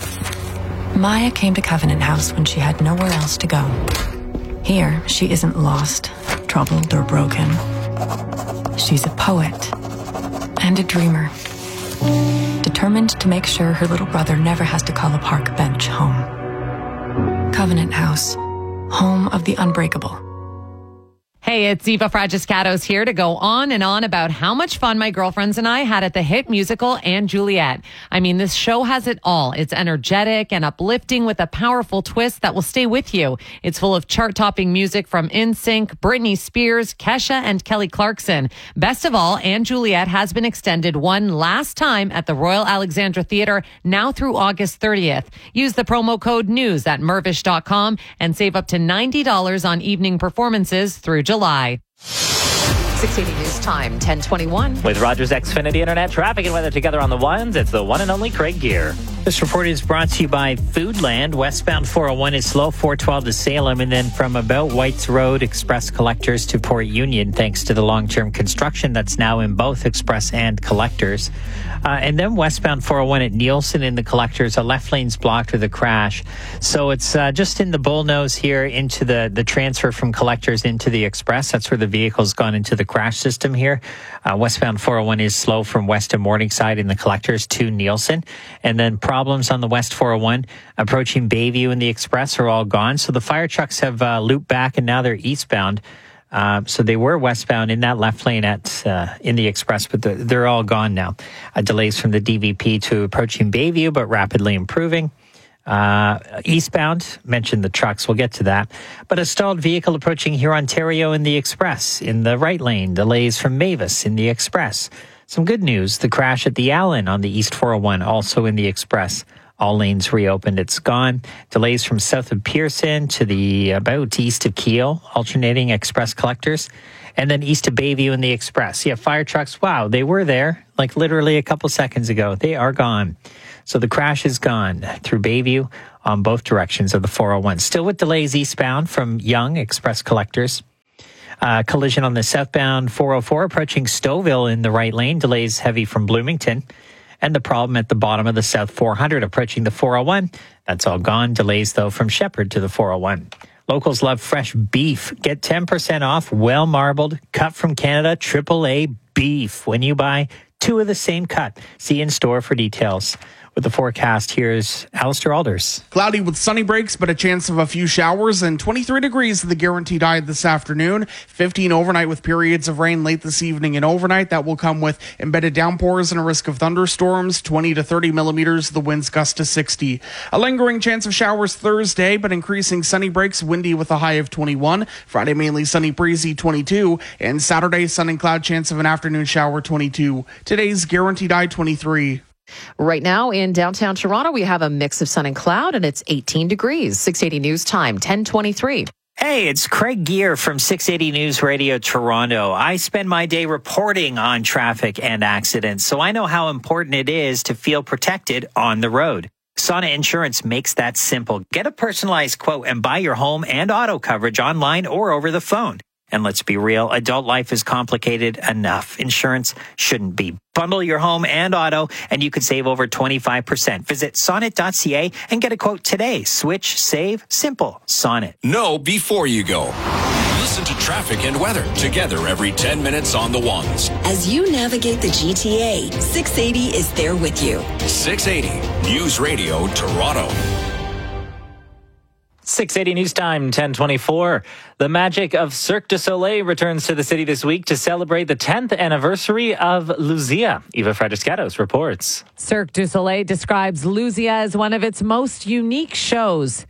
S27: Maya came to Covenant House when she had nowhere else to go. Here, she isn't lost, troubled, or broken. She's a poet and a dreamer, determined to make sure her little brother never has to call a park bench home. Covenant House, home of the unbreakable.
S5: Hey, it's Eva Fragiscatos here to go on and on about how much fun my girlfriends and I had at the hit musical & Juliet. I mean, this show has it all. It's energetic and uplifting with a powerful twist that will stay with you. It's full of chart-topping music from N Sync, Britney Spears, Kesha, and Kelly Clarkson. Best of all, & Juliet has been extended one last time at the Royal Alexandra Theatre, now through August thirtieth. Use the promo code NEWS at mervish dot com and save up to ninety dollars on evening performances through July. July.
S4: six eighty News Time, ten twenty-one.
S3: With Rogers Xfinity Internet, traffic and weather together on the ones, it's the one and only Craig Gear.
S9: This report is brought to you by Foodland. Westbound four oh one is slow, four twelve to Salem, and then from about Whites Road, Express Collectors to Port Union, thanks to the long-term construction that's now in both Express and Collectors. Uh, and then westbound four oh one at Nielsen in the Collectors, a left lane's blocked with a crash. So it's uh, just in the bullnose here into the, the transfer from Collectors into the Express. That's where the vehicle's gone into the crash system here. Uh, westbound four oh one is slow from west to Morningside in the Collectors to Nielsen. And then problems on the West four oh one approaching Bayview and the Express are all gone. So the fire trucks have uh, looped back and now they're eastbound. Uh, so they were westbound in that left lane at uh, in the Express, but they're, they're all gone now. Uh, delays from the D V P to approaching Bayview, but rapidly improving. Uh, eastbound, mentioned the trucks, we'll get to that. But a stalled vehicle approaching here, Ontario in the Express. In the right lane, delays from Mavis in the Express. Some good news, the crash at the Allen on the East four oh one, also in the Express. All lanes reopened, it's gone. Delays from south of Pearson to the about east of Kiel, alternating express collectors. And then east of Bayview in the Express. Yeah, fire trucks, wow, they were there like literally a couple seconds ago. They are gone. So the crash is gone through Bayview on both directions of the four oh one. Still with delays eastbound from Yonge express collectors. Uh, collision on the southbound four oh four approaching Stouffville in the right lane. Delays heavy from Bloomington. And the problem at the bottom of the South four hundred approaching the four oh one. That's all gone. Delays, though, from Shepherd to the four oh one. Locals love fresh beef. Get ten percent off well marbled, cut from Canada, triple A beef when you buy two of the same cut. See in store for details. With the forecast, here's Alistair Alders.
S1: Cloudy with sunny breaks, but a chance of a few showers, and twenty-three degrees the guaranteed high this afternoon. fifteen overnight with periods of rain late this evening and overnight. That will come with embedded downpours and a risk of thunderstorms. twenty to thirty millimeters, the winds gust to sixty. A lingering chance of showers Thursday, but increasing sunny breaks, windy with a high of twenty-one. Friday mainly sunny, breezy, twenty-two. And Saturday, sun and cloud, chance of an afternoon shower, twenty-two. Today's guaranteed high, twenty-three.
S4: Right now in downtown Toronto, we have a mix of sun and cloud, and it's eighteen degrees. six eighty News Time, ten twenty-three.
S9: Hey, it's Craig Gear from six eighty News Radio Toronto. I spend my day reporting on traffic and accidents, so I know how important it is to feel protected on the road. Sonnet Insurance makes that simple. Get a personalized quote and buy your home and auto coverage online or over the phone. And let's be real, adult life is complicated enough. Insurance shouldn't be. Bundle your home and auto, and you could save over twenty-five percent. Visit sonnet dot c a and get a quote today. Switch, save, simple. Sonnet.
S17: Know before you go. Listen to traffic and weather together every ten minutes on the ones.
S2: As you navigate the G T A, six eighty is there with you.
S17: six eighty News Radio Toronto.
S3: six eighty News Time, ten twenty-four. The magic of Cirque du Soleil returns to the city this week to celebrate the tenth anniversary of Luzia. Eva Fragiscatos reports.
S5: Cirque du Soleil describes Luzia as one of its most unique shows.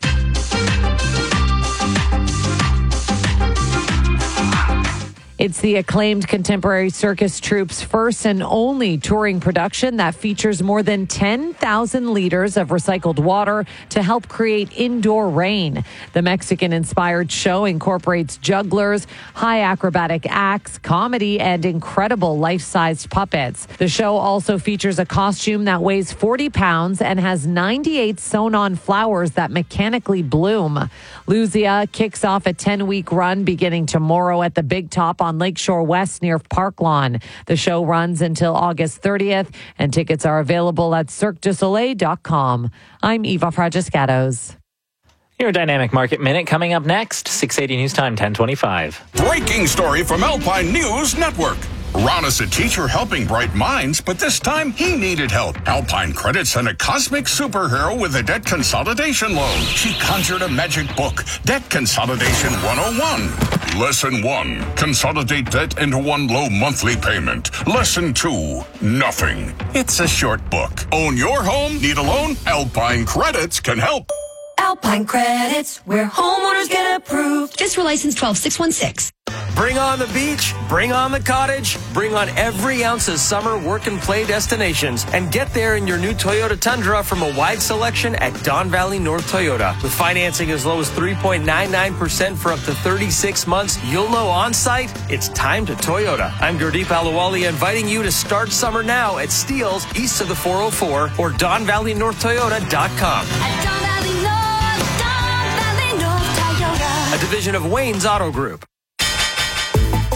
S5: It's the acclaimed contemporary circus troupe's first and only touring production that features more than ten thousand liters of recycled water to help create indoor rain. The Mexican-inspired show incorporates jugglers, high acrobatic acts, comedy, and incredible life-sized puppets. The show also features a costume that weighs forty pounds and has ninety-eight sewn-on flowers that mechanically bloom. Luzia kicks off a ten-week run beginning tomorrow at the Big Top on Lakeshore West near Park Lawn. The show runs until August thirtieth, and tickets are available at cirque du soleil dot com. I'm Eva Fragiscatos.
S3: Your Dynamic Market Minute coming up next. six eighty News Time, ten twenty-five.
S11: Breaking story from Alpine News Network. Ron is a teacher helping bright minds, but this time he needed help. Alpine Credit sent a cosmic superhero with a debt consolidation loan. She conjured a magic book, Debt Consolidation one oh one. Lesson one, consolidate debt into one low monthly payment. Lesson two, nothing. It's a short book. Own your home? Need a loan? Alpine Credits can help.
S2: Alpine Credits, where homeowners get approved. Fiscal license twelve six one six.
S19: Bring on the beach, bring on the cottage, bring on every ounce of summer work and play destinations, and get there in your new Toyota Tundra from a wide selection at Don Valley North Toyota. With financing as low as three point nine nine percent for up to thirty-six months, you'll know on site it's time to Toyota. I'm Gurdeep Alawali, inviting you to start summer now at Steeles east of the four oh four or don valley north toyota dot com.
S2: At Don Valley North, Don Valley North Toyota.
S19: A division of Wayne's Auto Group.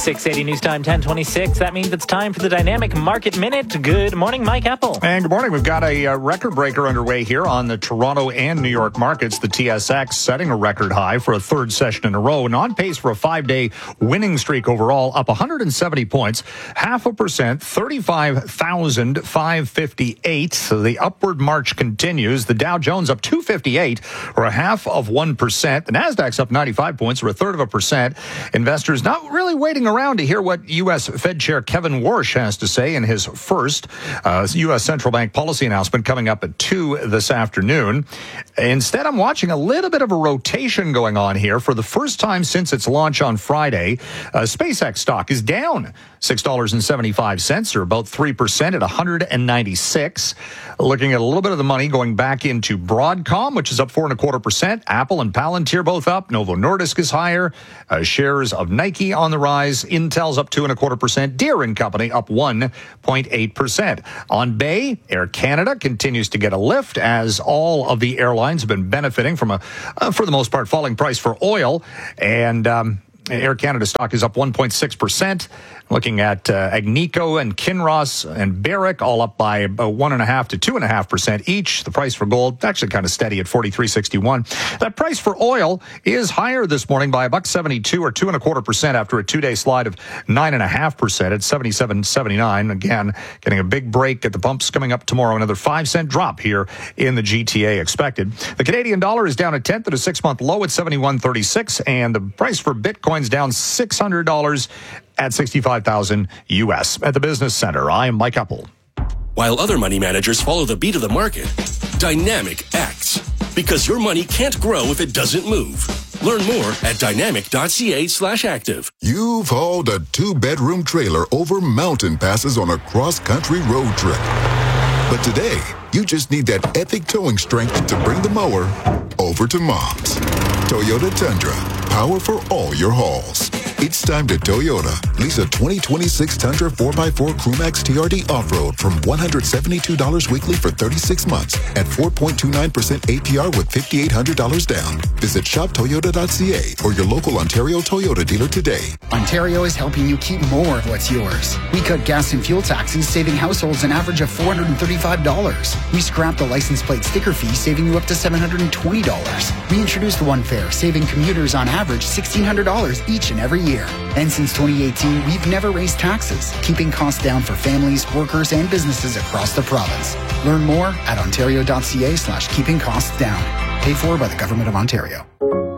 S3: six eighty News Time, ten twenty-six. That means it's time for the Dynamic Market Minute. Good morning, Mike Apple.
S10: And good morning. We've got a uh, record breaker underway here on the Toronto and New York markets. The T S X setting a record high for a third session in a row and on pace for a five-day winning streak overall, up one hundred seventy points, half a percent, thirty-five thousand five hundred fifty-eight. So the upward march continues. The Dow Jones up two hundred fifty-eight, or a half of one percent. The Nasdaq's up ninety-five points, or a third of a percent. Investors not really waiting around to hear what U S Fed Chair Kevin Warsh has to say in his first uh, U S central bank policy announcement coming up at two this afternoon. Instead, I'm watching a little bit of a rotation going on here. For the first time since its launch on Friday, uh, SpaceX stock is down six dollars and seventy-five cents, or about three percent at one hundred ninety-six. Looking at a little bit of the money going back into Broadcom, which is up four and a quarter percent. Apple and Palantir both up. Novo Nordisk is higher. Uh, shares of Nike on the rise. Intel's up two and a quarter percent. Deere and Company up one point eight percent. On Bay, Air Canada continues to get a lift as all of the airlines have been benefiting from a, uh, for the most part, falling price for oil. And um, Air Canada stock is up one point six percent. Looking at uh, Agnico and Kinross and Barrick, all up by about one and a half to two and a half percent each. The price for gold actually kind of steady at forty-three sixty-one. That price for oil is higher this morning by a buck seventy-two, or two and a quarter percent, after a two-day slide of nine and a half percent at seventy-seven seventy-nine. Again, getting a big break at the pumps coming up tomorrow. Another five cent drop here in the G T A expected. The Canadian dollar is down a tenth at a six-month low at seventy-one thirty-six, and the price for Bitcoin's down six hundred dollars at sixty-five thousand U S. At the Business Center, I am Mike Apple.
S17: While other money managers follow the beat of the market, Dynamic acts. Because your money can't grow if it doesn't move. Learn more at dynamic.ca slash active.
S12: You've hauled a two-bedroom trailer over mountain passes on a cross-country road trip. But today, you just need that epic towing strength to bring the mower over to Mom's. Toyota Tundra, power for all your hauls. It's time to Toyota. Lease a twenty twenty-six Tundra four by four Crewmax T R D Off-Road from one hundred seventy-two dollars weekly for thirty-six months at four point two nine percent A P R with five thousand eight hundred dollars down. Visit shop toyota dot c a or your local Ontario Toyota dealer today.
S13: Ontario is helping you keep more of what's yours. We cut gas and fuel taxes, saving households an average of four hundred thirty-five dollars. We scrapped the license plate sticker fee, saving you up to seven hundred twenty dollars. We introduced One Fare, saving commuters on average sixteen hundred dollars each and every year. And since twenty eighteen, we've never raised taxes, keeping costs down for families, workers, and businesses across the province. Learn more at ontario.ca slash keeping costs down. Paid for by the Government of Ontario.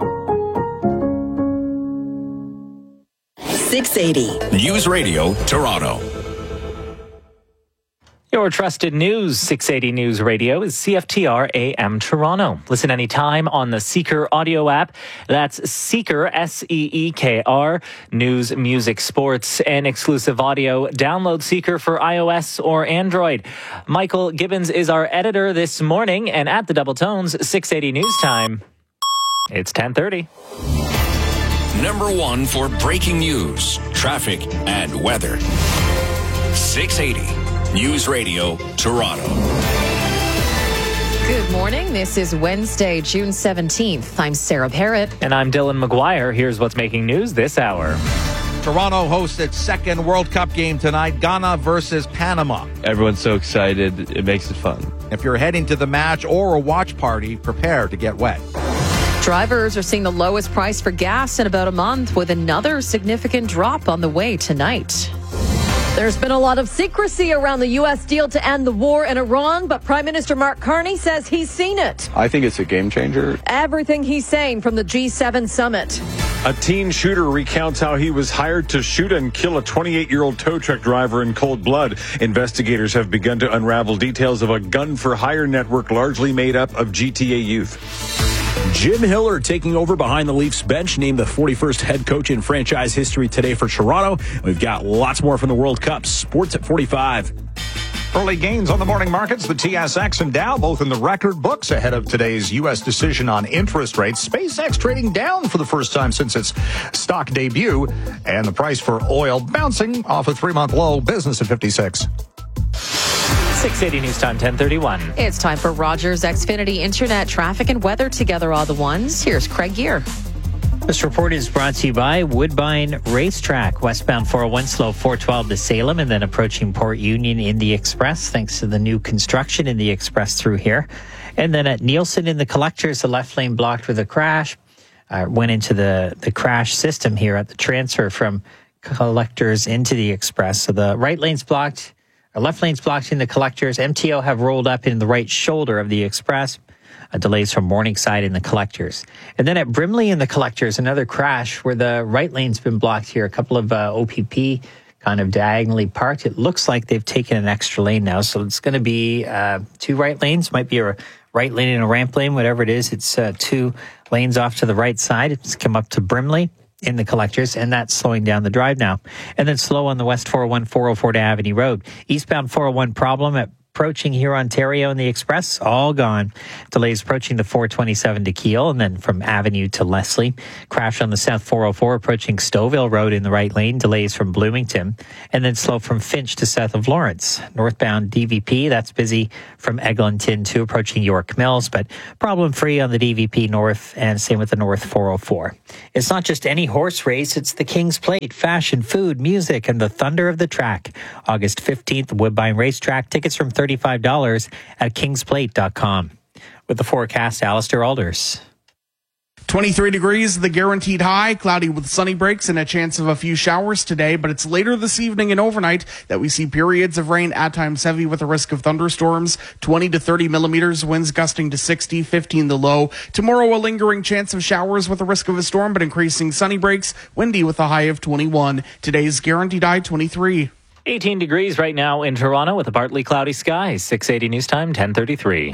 S17: six eighty News Radio, Toronto.
S3: Your trusted news, six eighty News Radio, is C F T R A M Toronto. Listen anytime on the Seeker audio app. That's Seeker, S E E K R, news, music, sports, and exclusive audio. Download Seeker for iOS or Android. Michael Gibbons is our editor this morning, and at the Double Tones, six eighty News Time, it's ten thirty.
S17: Number one for breaking news, traffic, and weather. six eighty News Radio, Toronto.
S4: Good morning. This is Wednesday, June seventeenth. I'm Sarah Parrott.
S3: And I'm Dylan McGuire. Here's what's making news this hour.
S14: Toronto hosts its second World Cup game tonight, Ghana versus Panama.
S24: Everyone's so excited. It makes it fun.
S14: If you're heading to the match or a watch party, prepare to get wet.
S4: Drivers are seeing the lowest price for gas in about a month, with another significant drop on the way tonight.
S5: There's been a lot of secrecy around the U S deal to end the war in Iran, but Prime Minister Mark Carney says he's seen it.
S24: I think it's a game changer.
S5: Everything he's saying from the G seven summit.
S25: A teen shooter recounts how he was hired to shoot and kill a twenty-eight-year-old tow truck driver in cold blood. Investigators have begun to unravel details of a gun-for-hire network largely made up of G T A youth.
S18: Jim Hiller taking over behind the Leafs bench, named the forty-first head coach in franchise history today for Toronto. We've got lots more from the World Cup. Sports at forty-five.
S10: Early gains on the morning markets. The T S X and Dow both in the record books ahead of today's U S decision on interest rates. SpaceX trading down for the first time since its stock debut. And the price for oil bouncing off a three-month low. Business at fifty-six.
S3: six eighty News Time, ten thirty-one.
S4: It's time for Rogers Xfinity Internet traffic and weather together all the ones. Here's Craig Gear.
S9: This report is brought to you by Woodbine Racetrack. Westbound four oh one, slow four twelve to Salem, and then approaching Port Union in the Express, thanks to the new construction in the Express through here. And then at Nielsen in the Collectors, the left lane blocked with a crash. Uh, went into the, the crash system here at the transfer from Collectors into the Express. So the right lane's blocked, or left lane's blocked in the Collectors. M T O have rolled up in the right shoulder of the Express. Uh, delays from Morningside in the Collectors. And then at Brimley in the Collectors, another crash where the right lane's been blocked here. A couple of uh, O P P kind of diagonally parked. It looks like they've taken an extra lane now. So it's going to be uh, two right lanes. Might be a right lane and a ramp lane, whatever it is. It's uh, two lanes off to the right side. It's come up to Brimley in the Collectors, and that's slowing down the drive now. And then slow on the West four oh one, four oh four to Avenue Road. Eastbound four oh one problem at approaching here Ontario in the Express, all gone. Delays approaching the four twenty-seven to Keele, and then from Avenue to Leslie. Crash on the South four oh four approaching Stouffville Road in the right lane. Delays from Bloomington, and then slow from Finch to south of Lawrence. Northbound D V P, that's busy from Eglinton to approaching York Mills, but problem-free on the D V P North, and same with the North four oh four. It's not just any horse race, it's the King's Plate, fashion, food, music, and the thunder of the track. August fifteenth, Woodbine Racetrack. Tickets from thirty-five dollars at kings plate dot com. With the forecast, Alistair Alders.
S1: twenty-three degrees, the guaranteed high, cloudy with sunny breaks and a chance of a few showers today, but it's later this evening and overnight that we see periods of rain, at times heavy with a risk of thunderstorms, twenty to thirty millimeters, winds gusting to sixty, fifteen the low. Tomorrow, a lingering chance of showers with a risk of a storm, but increasing sunny breaks, windy with a high of twenty-one. Today's guaranteed high, twenty-three.
S3: eighteen degrees right now in Toronto with a partly cloudy sky. six eighty news time, ten thirty-three.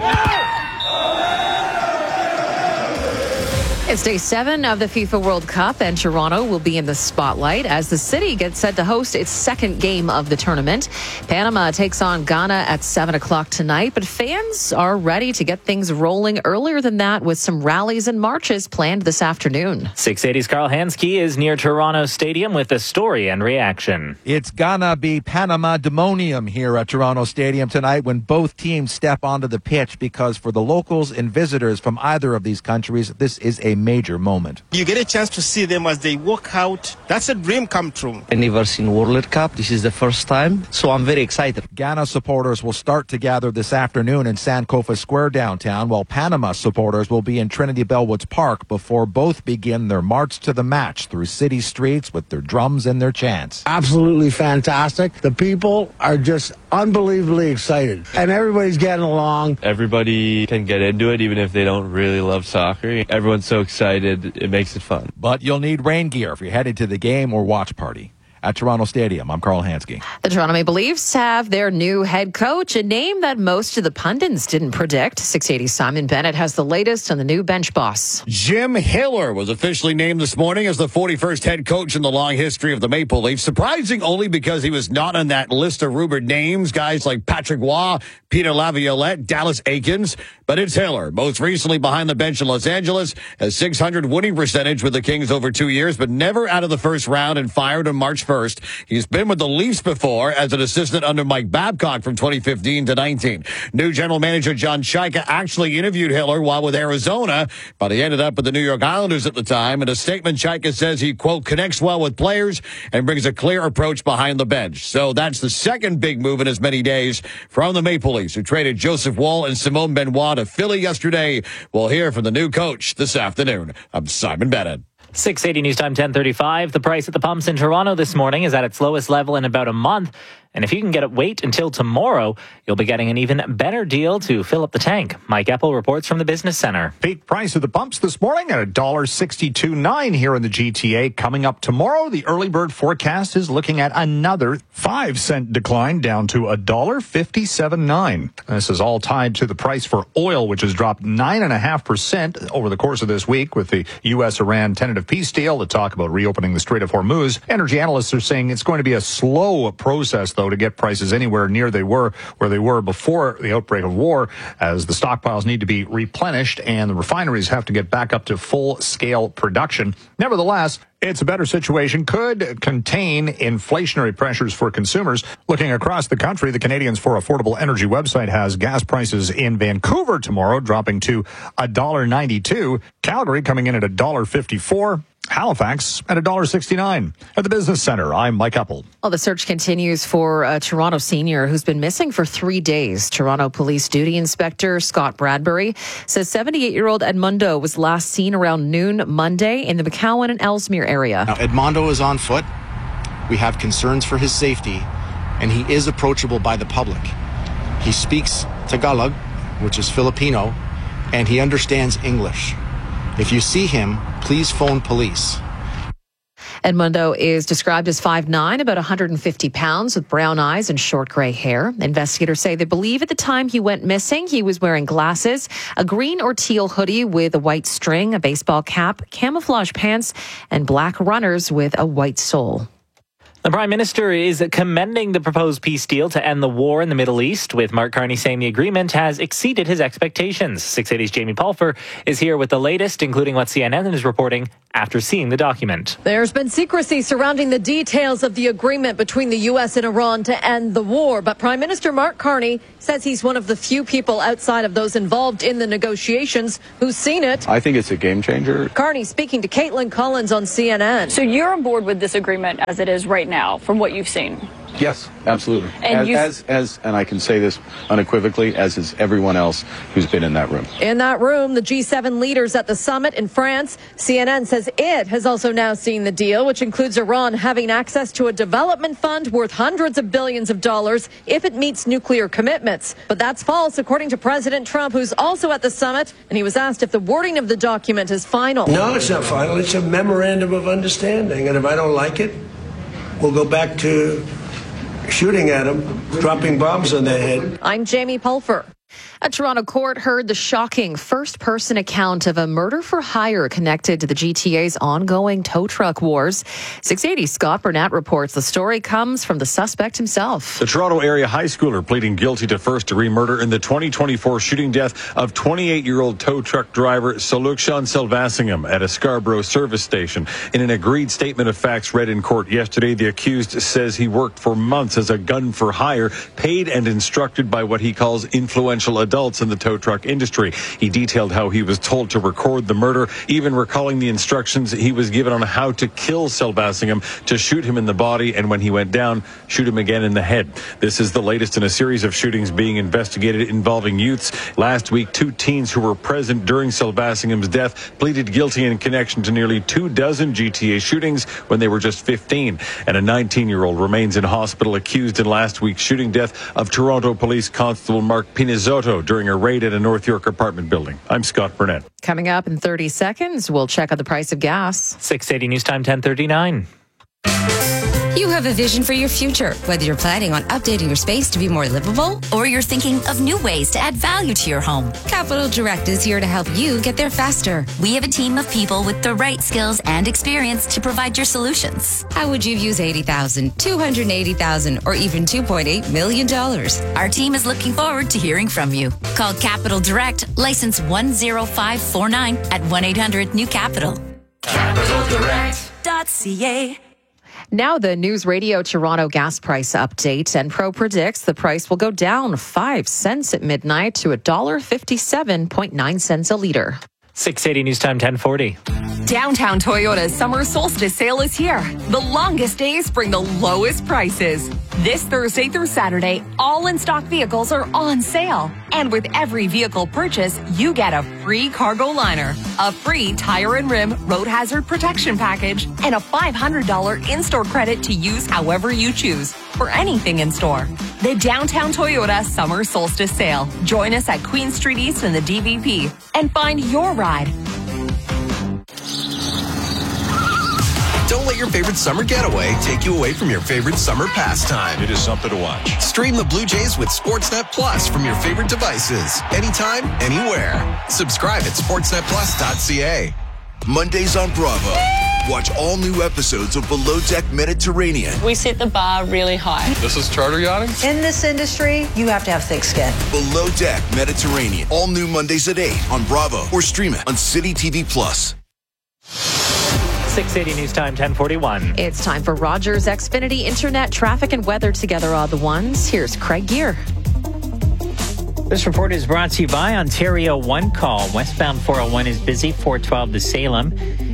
S4: It's day seven of the FIFA World Cup, and Toronto will be in the spotlight as the city gets set to host its second game of the tournament. Panama takes on Ghana at seven o'clock tonight, but fans are ready to get things rolling earlier than that with some rallies and marches planned this afternoon.
S3: six eighty's Carl Hansky is near Toronto Stadium with the story and reaction.
S14: It's gonna be Panama Demonium here at Toronto Stadium tonight when both teams step onto the pitch, because for the locals and visitors from either of these countries, this is a major moment.
S6: You get a chance to see them as they walk out. That's a dream come true.
S7: I never seen World Cup. This is the first time, so I'm very excited.
S14: Ghana supporters will start to gather this afternoon in Sankofa Square downtown, while Panama supporters will be in Trinity Bellwoods Park before both begin their march to the match through city streets with their drums and their chants.
S8: Absolutely fantastic. The people are just unbelievably excited, and everybody's getting along.
S24: Everybody can get into it, even if they don't really love soccer. Everyone's so excited, it makes it fun.
S14: But you'll need rain gear if you're headed to the game or watch party. At Toronto Stadium, I'm Carl Hansky.
S4: The Toronto Maple Leafs have their new head coach, a name that most of the pundits didn't predict. six eighty Simon Bennett has the latest on the new bench boss.
S15: Jim Hiller was officially named this morning as the forty-first head coach in the long history of the Maple Leafs. Surprising only because he was not on that list of rumored names, guys like Patrick Waugh, Peter Laviolette, Dallas Aikens. But it's Hiller, most recently behind the bench in Los Angeles, has six hundred winning percentage with the Kings over two years, but never out of the first round and fired on March first. He's been with the Leafs before as an assistant under Mike Babcock from twenty fifteen to nineteen. New general manager John Chaika actually interviewed Hiller while with Arizona, but he ended up with the New York Islanders at the time. In a statement, Chaika says he, quote, connects well with players and brings a clear approach behind the bench. So that's the second big move in as many days from the Maple Leafs, who traded Joseph Woll and Simone Benoit to Philly yesterday. We'll hear from the new coach this afternoon. I'm Simon Bennett.
S3: six eighty news time, ten thirty-five. The price at the pumps in Toronto this morning is at its lowest level in about a month. And if you can get it, wait until tomorrow, you'll be getting an even better deal to fill up the tank. Mike Eppel reports from the Business Center.
S10: Peak price of the pumps this morning at one dollar sixty-two nine here in the G T A. Coming up tomorrow, the early bird forecast is looking at another five cent decline down to one dollar fifty-seven nine. This is all tied to the price for oil, which has dropped nine point five percent over the course of this week with the U S Iran tentative peace deal to talk about reopening the Strait of Hormuz. Energy analysts are saying it's going to be a slow process, though, to get prices anywhere near they were where they were before the outbreak of war, as the stockpiles need to be replenished and the refineries have to get back up to full-scale production. Nevertheless, it's a better situation, could contain inflationary pressures for consumers. Looking across the country, the Canadians for Affordable Energy website has gas prices in Vancouver tomorrow dropping to one dollar ninety-two, Calgary coming in at one dollar fifty-four, Halifax at one dollar sixty-nine. At the Business Center, I'm Mike Uppel.
S4: Well, the search continues for a Toronto senior who's been missing for three days. Toronto Police Duty Inspector Scott Bradbury says seventy-eight-year-old Edmundo was last seen around noon Monday in the McCowan and Ellesmere area.
S16: Now, Edmundo is on foot. We have concerns for his safety, and he is approachable by the public. He speaks Tagalog, which is Filipino, and he understands English. If you see him, please phone police.
S4: Edmundo is described as five nine, about one hundred fifty pounds, with brown eyes and short gray hair. Investigators say they believe at the time he went missing, he was wearing glasses, a green or teal hoodie with a white string, a baseball cap, camouflage pants, and black runners with a white sole.
S3: The Prime Minister is commending the proposed peace deal to end the war in the Middle East, with Mark Carney saying the agreement has exceeded his expectations. six eighty's Jamie Pulfer is here with the latest, including what C N N is reporting after seeing the document.
S5: There's been secrecy surrounding the details of the agreement between the U S and Iran to end the war, but Prime Minister Mark Carney says he's one of the few people outside of those involved in the negotiations who's seen it.
S20: I think it's a game changer.
S5: Carney speaking to Caitlin Collins on C N N.
S21: So you're on board with this agreement as it is right now, from what you've seen?
S20: Yes, absolutely.
S21: And
S20: as,
S21: you...
S20: as, as, and I can say this unequivocally, as is everyone else who's been in that room.
S5: In that room, the G seven leaders at the summit in France. C N N says it has also now seen the deal, which includes Iran having access to a development fund worth hundreds of billions of dollars if it meets nuclear commitments. But that's false, according to President Trump, who's also at the summit, and he was asked if the wording of the document is final.
S22: No, it's not final. It's a memorandum of understanding, and if I don't like it, we'll go back to shooting at them, dropping bombs on their head.
S5: I'm Jamie Pulfer.
S4: A Toronto court heard the shocking first-person account of a murder for hire connected to the G T A's ongoing tow truck wars. six eighty Scott Burnett reports the story comes from the suspect himself.
S25: The Toronto area high schooler pleading guilty to first-degree murder in the twenty twenty-four shooting death of twenty-eight-year-old tow truck driver Solukshan Selvasingham at a Scarborough service station. In an agreed statement of facts read in court yesterday, the accused says he worked for months as a gun for hire, paid and instructed by what he calls influential adults in the tow truck industry. He detailed how he was told to record the murder, even recalling the instructions he was given on how to kill Selvasingham, to shoot him in the body, and when he went down, shoot him again in the head. This is the latest in a series of shootings being investigated involving youths. Last week, two teens who were present during Selvasingham's death pleaded guilty in connection to nearly two dozen G T A shootings when they were just fifteen. And a nineteen-year-old remains in hospital accused in last week's shooting death of Toronto Police Constable Mark Pinizotto during a raid at a North York apartment building. I'm Scott Burnett.
S4: Coming up in thirty seconds, we'll check out the price of gas.
S3: six eighty News Time, ten thirty-nine.
S2: You have a vision for your future, whether you're planning on updating your space to be more livable or you're thinking of new ways to add value to your home. Capital Direct is here to help you get there faster. We have a team of people with the right skills and experience to provide your solutions. How would you use eighty thousand dollars, two hundred eighty thousand dollars, or even two point eight million dollars? Our team is looking forward to hearing from you. Call Capital Direct, license one zero five four nine at one eight hundred new capital. capital direct dot c a.
S4: Now the News Radio Toronto gas price update, and Pro predicts the price will go down five cents at midnight to one dollar fifty-seven point nine cents a litre.
S3: six eighty News Time, ten forty.
S23: Downtown Toyota's summer solstice sale is here. The longest days bring the lowest prices. This Thursday through Saturday, all in-stock vehicles are on sale. And with every vehicle purchase, you get a free cargo liner, a free tire and rim road hazard protection package, and a five hundred dollars in-store credit to use however you choose for anything in store. The Downtown Toyota Summer Solstice Sale. Join us at Queen Street East in the D V P and find your ride.
S26: Don't let your favorite summer getaway take you away from your favorite summer pastime.
S25: It is something to watch.
S26: Stream the Blue Jays with Sportsnet Plus from your favorite devices. Anytime, anywhere. Subscribe at sportsnet plus dot c a. Mondays on Bravo. Watch all new episodes of Below Deck Mediterranean.
S27: We set the bar really high.
S26: This is charter yachting?
S27: In this industry, you have to have thick skin.
S26: Below Deck Mediterranean. All new Mondays at eight on Bravo or stream it on City T V Plus.
S3: six eighty News Time, ten forty-one.
S4: It's time for Rogers Xfinity Internet traffic and weather together all the ones. Here's Craig Gear.
S9: This report is brought to you by Ontario One Call. Westbound four oh one is busy, four twelve to Salem.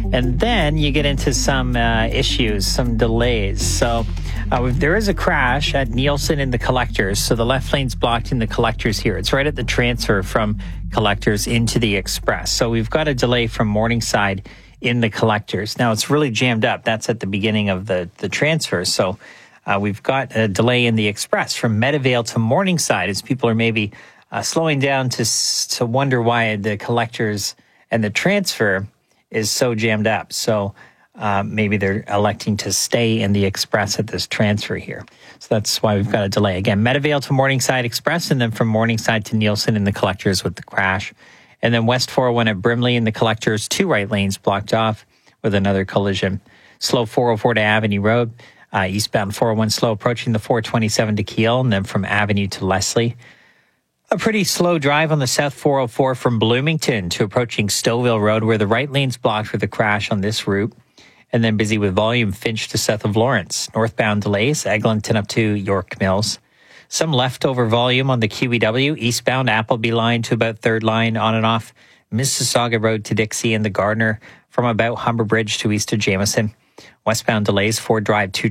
S9: And then you get into some uh, issues, some delays. So uh, there is a crash at Nielsen in the Collectors. So the left lane's blocked in the Collectors here. It's right at the transfer from Collectors into the Express. So we've got a delay from Morningside in the Collectors. Now it's really jammed up. That's at the beginning of the, the transfer. So uh, we've got a delay in the Express from Meadowvale to Morningside as people are maybe uh, slowing down to to wonder why the Collectors and the transfer is so jammed up. So uh, maybe they're electing to stay in the Express at this transfer here. So that's why we've got a delay. Again, Meadowvale to Morningside Express, and then from Morningside to Nielsen in the Collectors with the crash. And then West four oh one at Brimley in the Collectors, two right lanes blocked off with another collision. Slow four oh four to Avenue Road. Uh, eastbound four oh one slow approaching the four twenty-seven to Kiel, and then from Avenue to Leslie. A pretty slow drive on the South four oh four from Bloomington to approaching Stouffville Road, where the right lane's blocked with a crash on this route. And then busy with volume Finch to south of Lawrence. Northbound delays, Eglinton up to York Mills. Some leftover volume on the Q E W, eastbound Appleby line to about third line, on and off Mississauga Road to Dixie and the Gardner from about Humber Bridge to east of Jameson. Westbound delays, Ford Drive two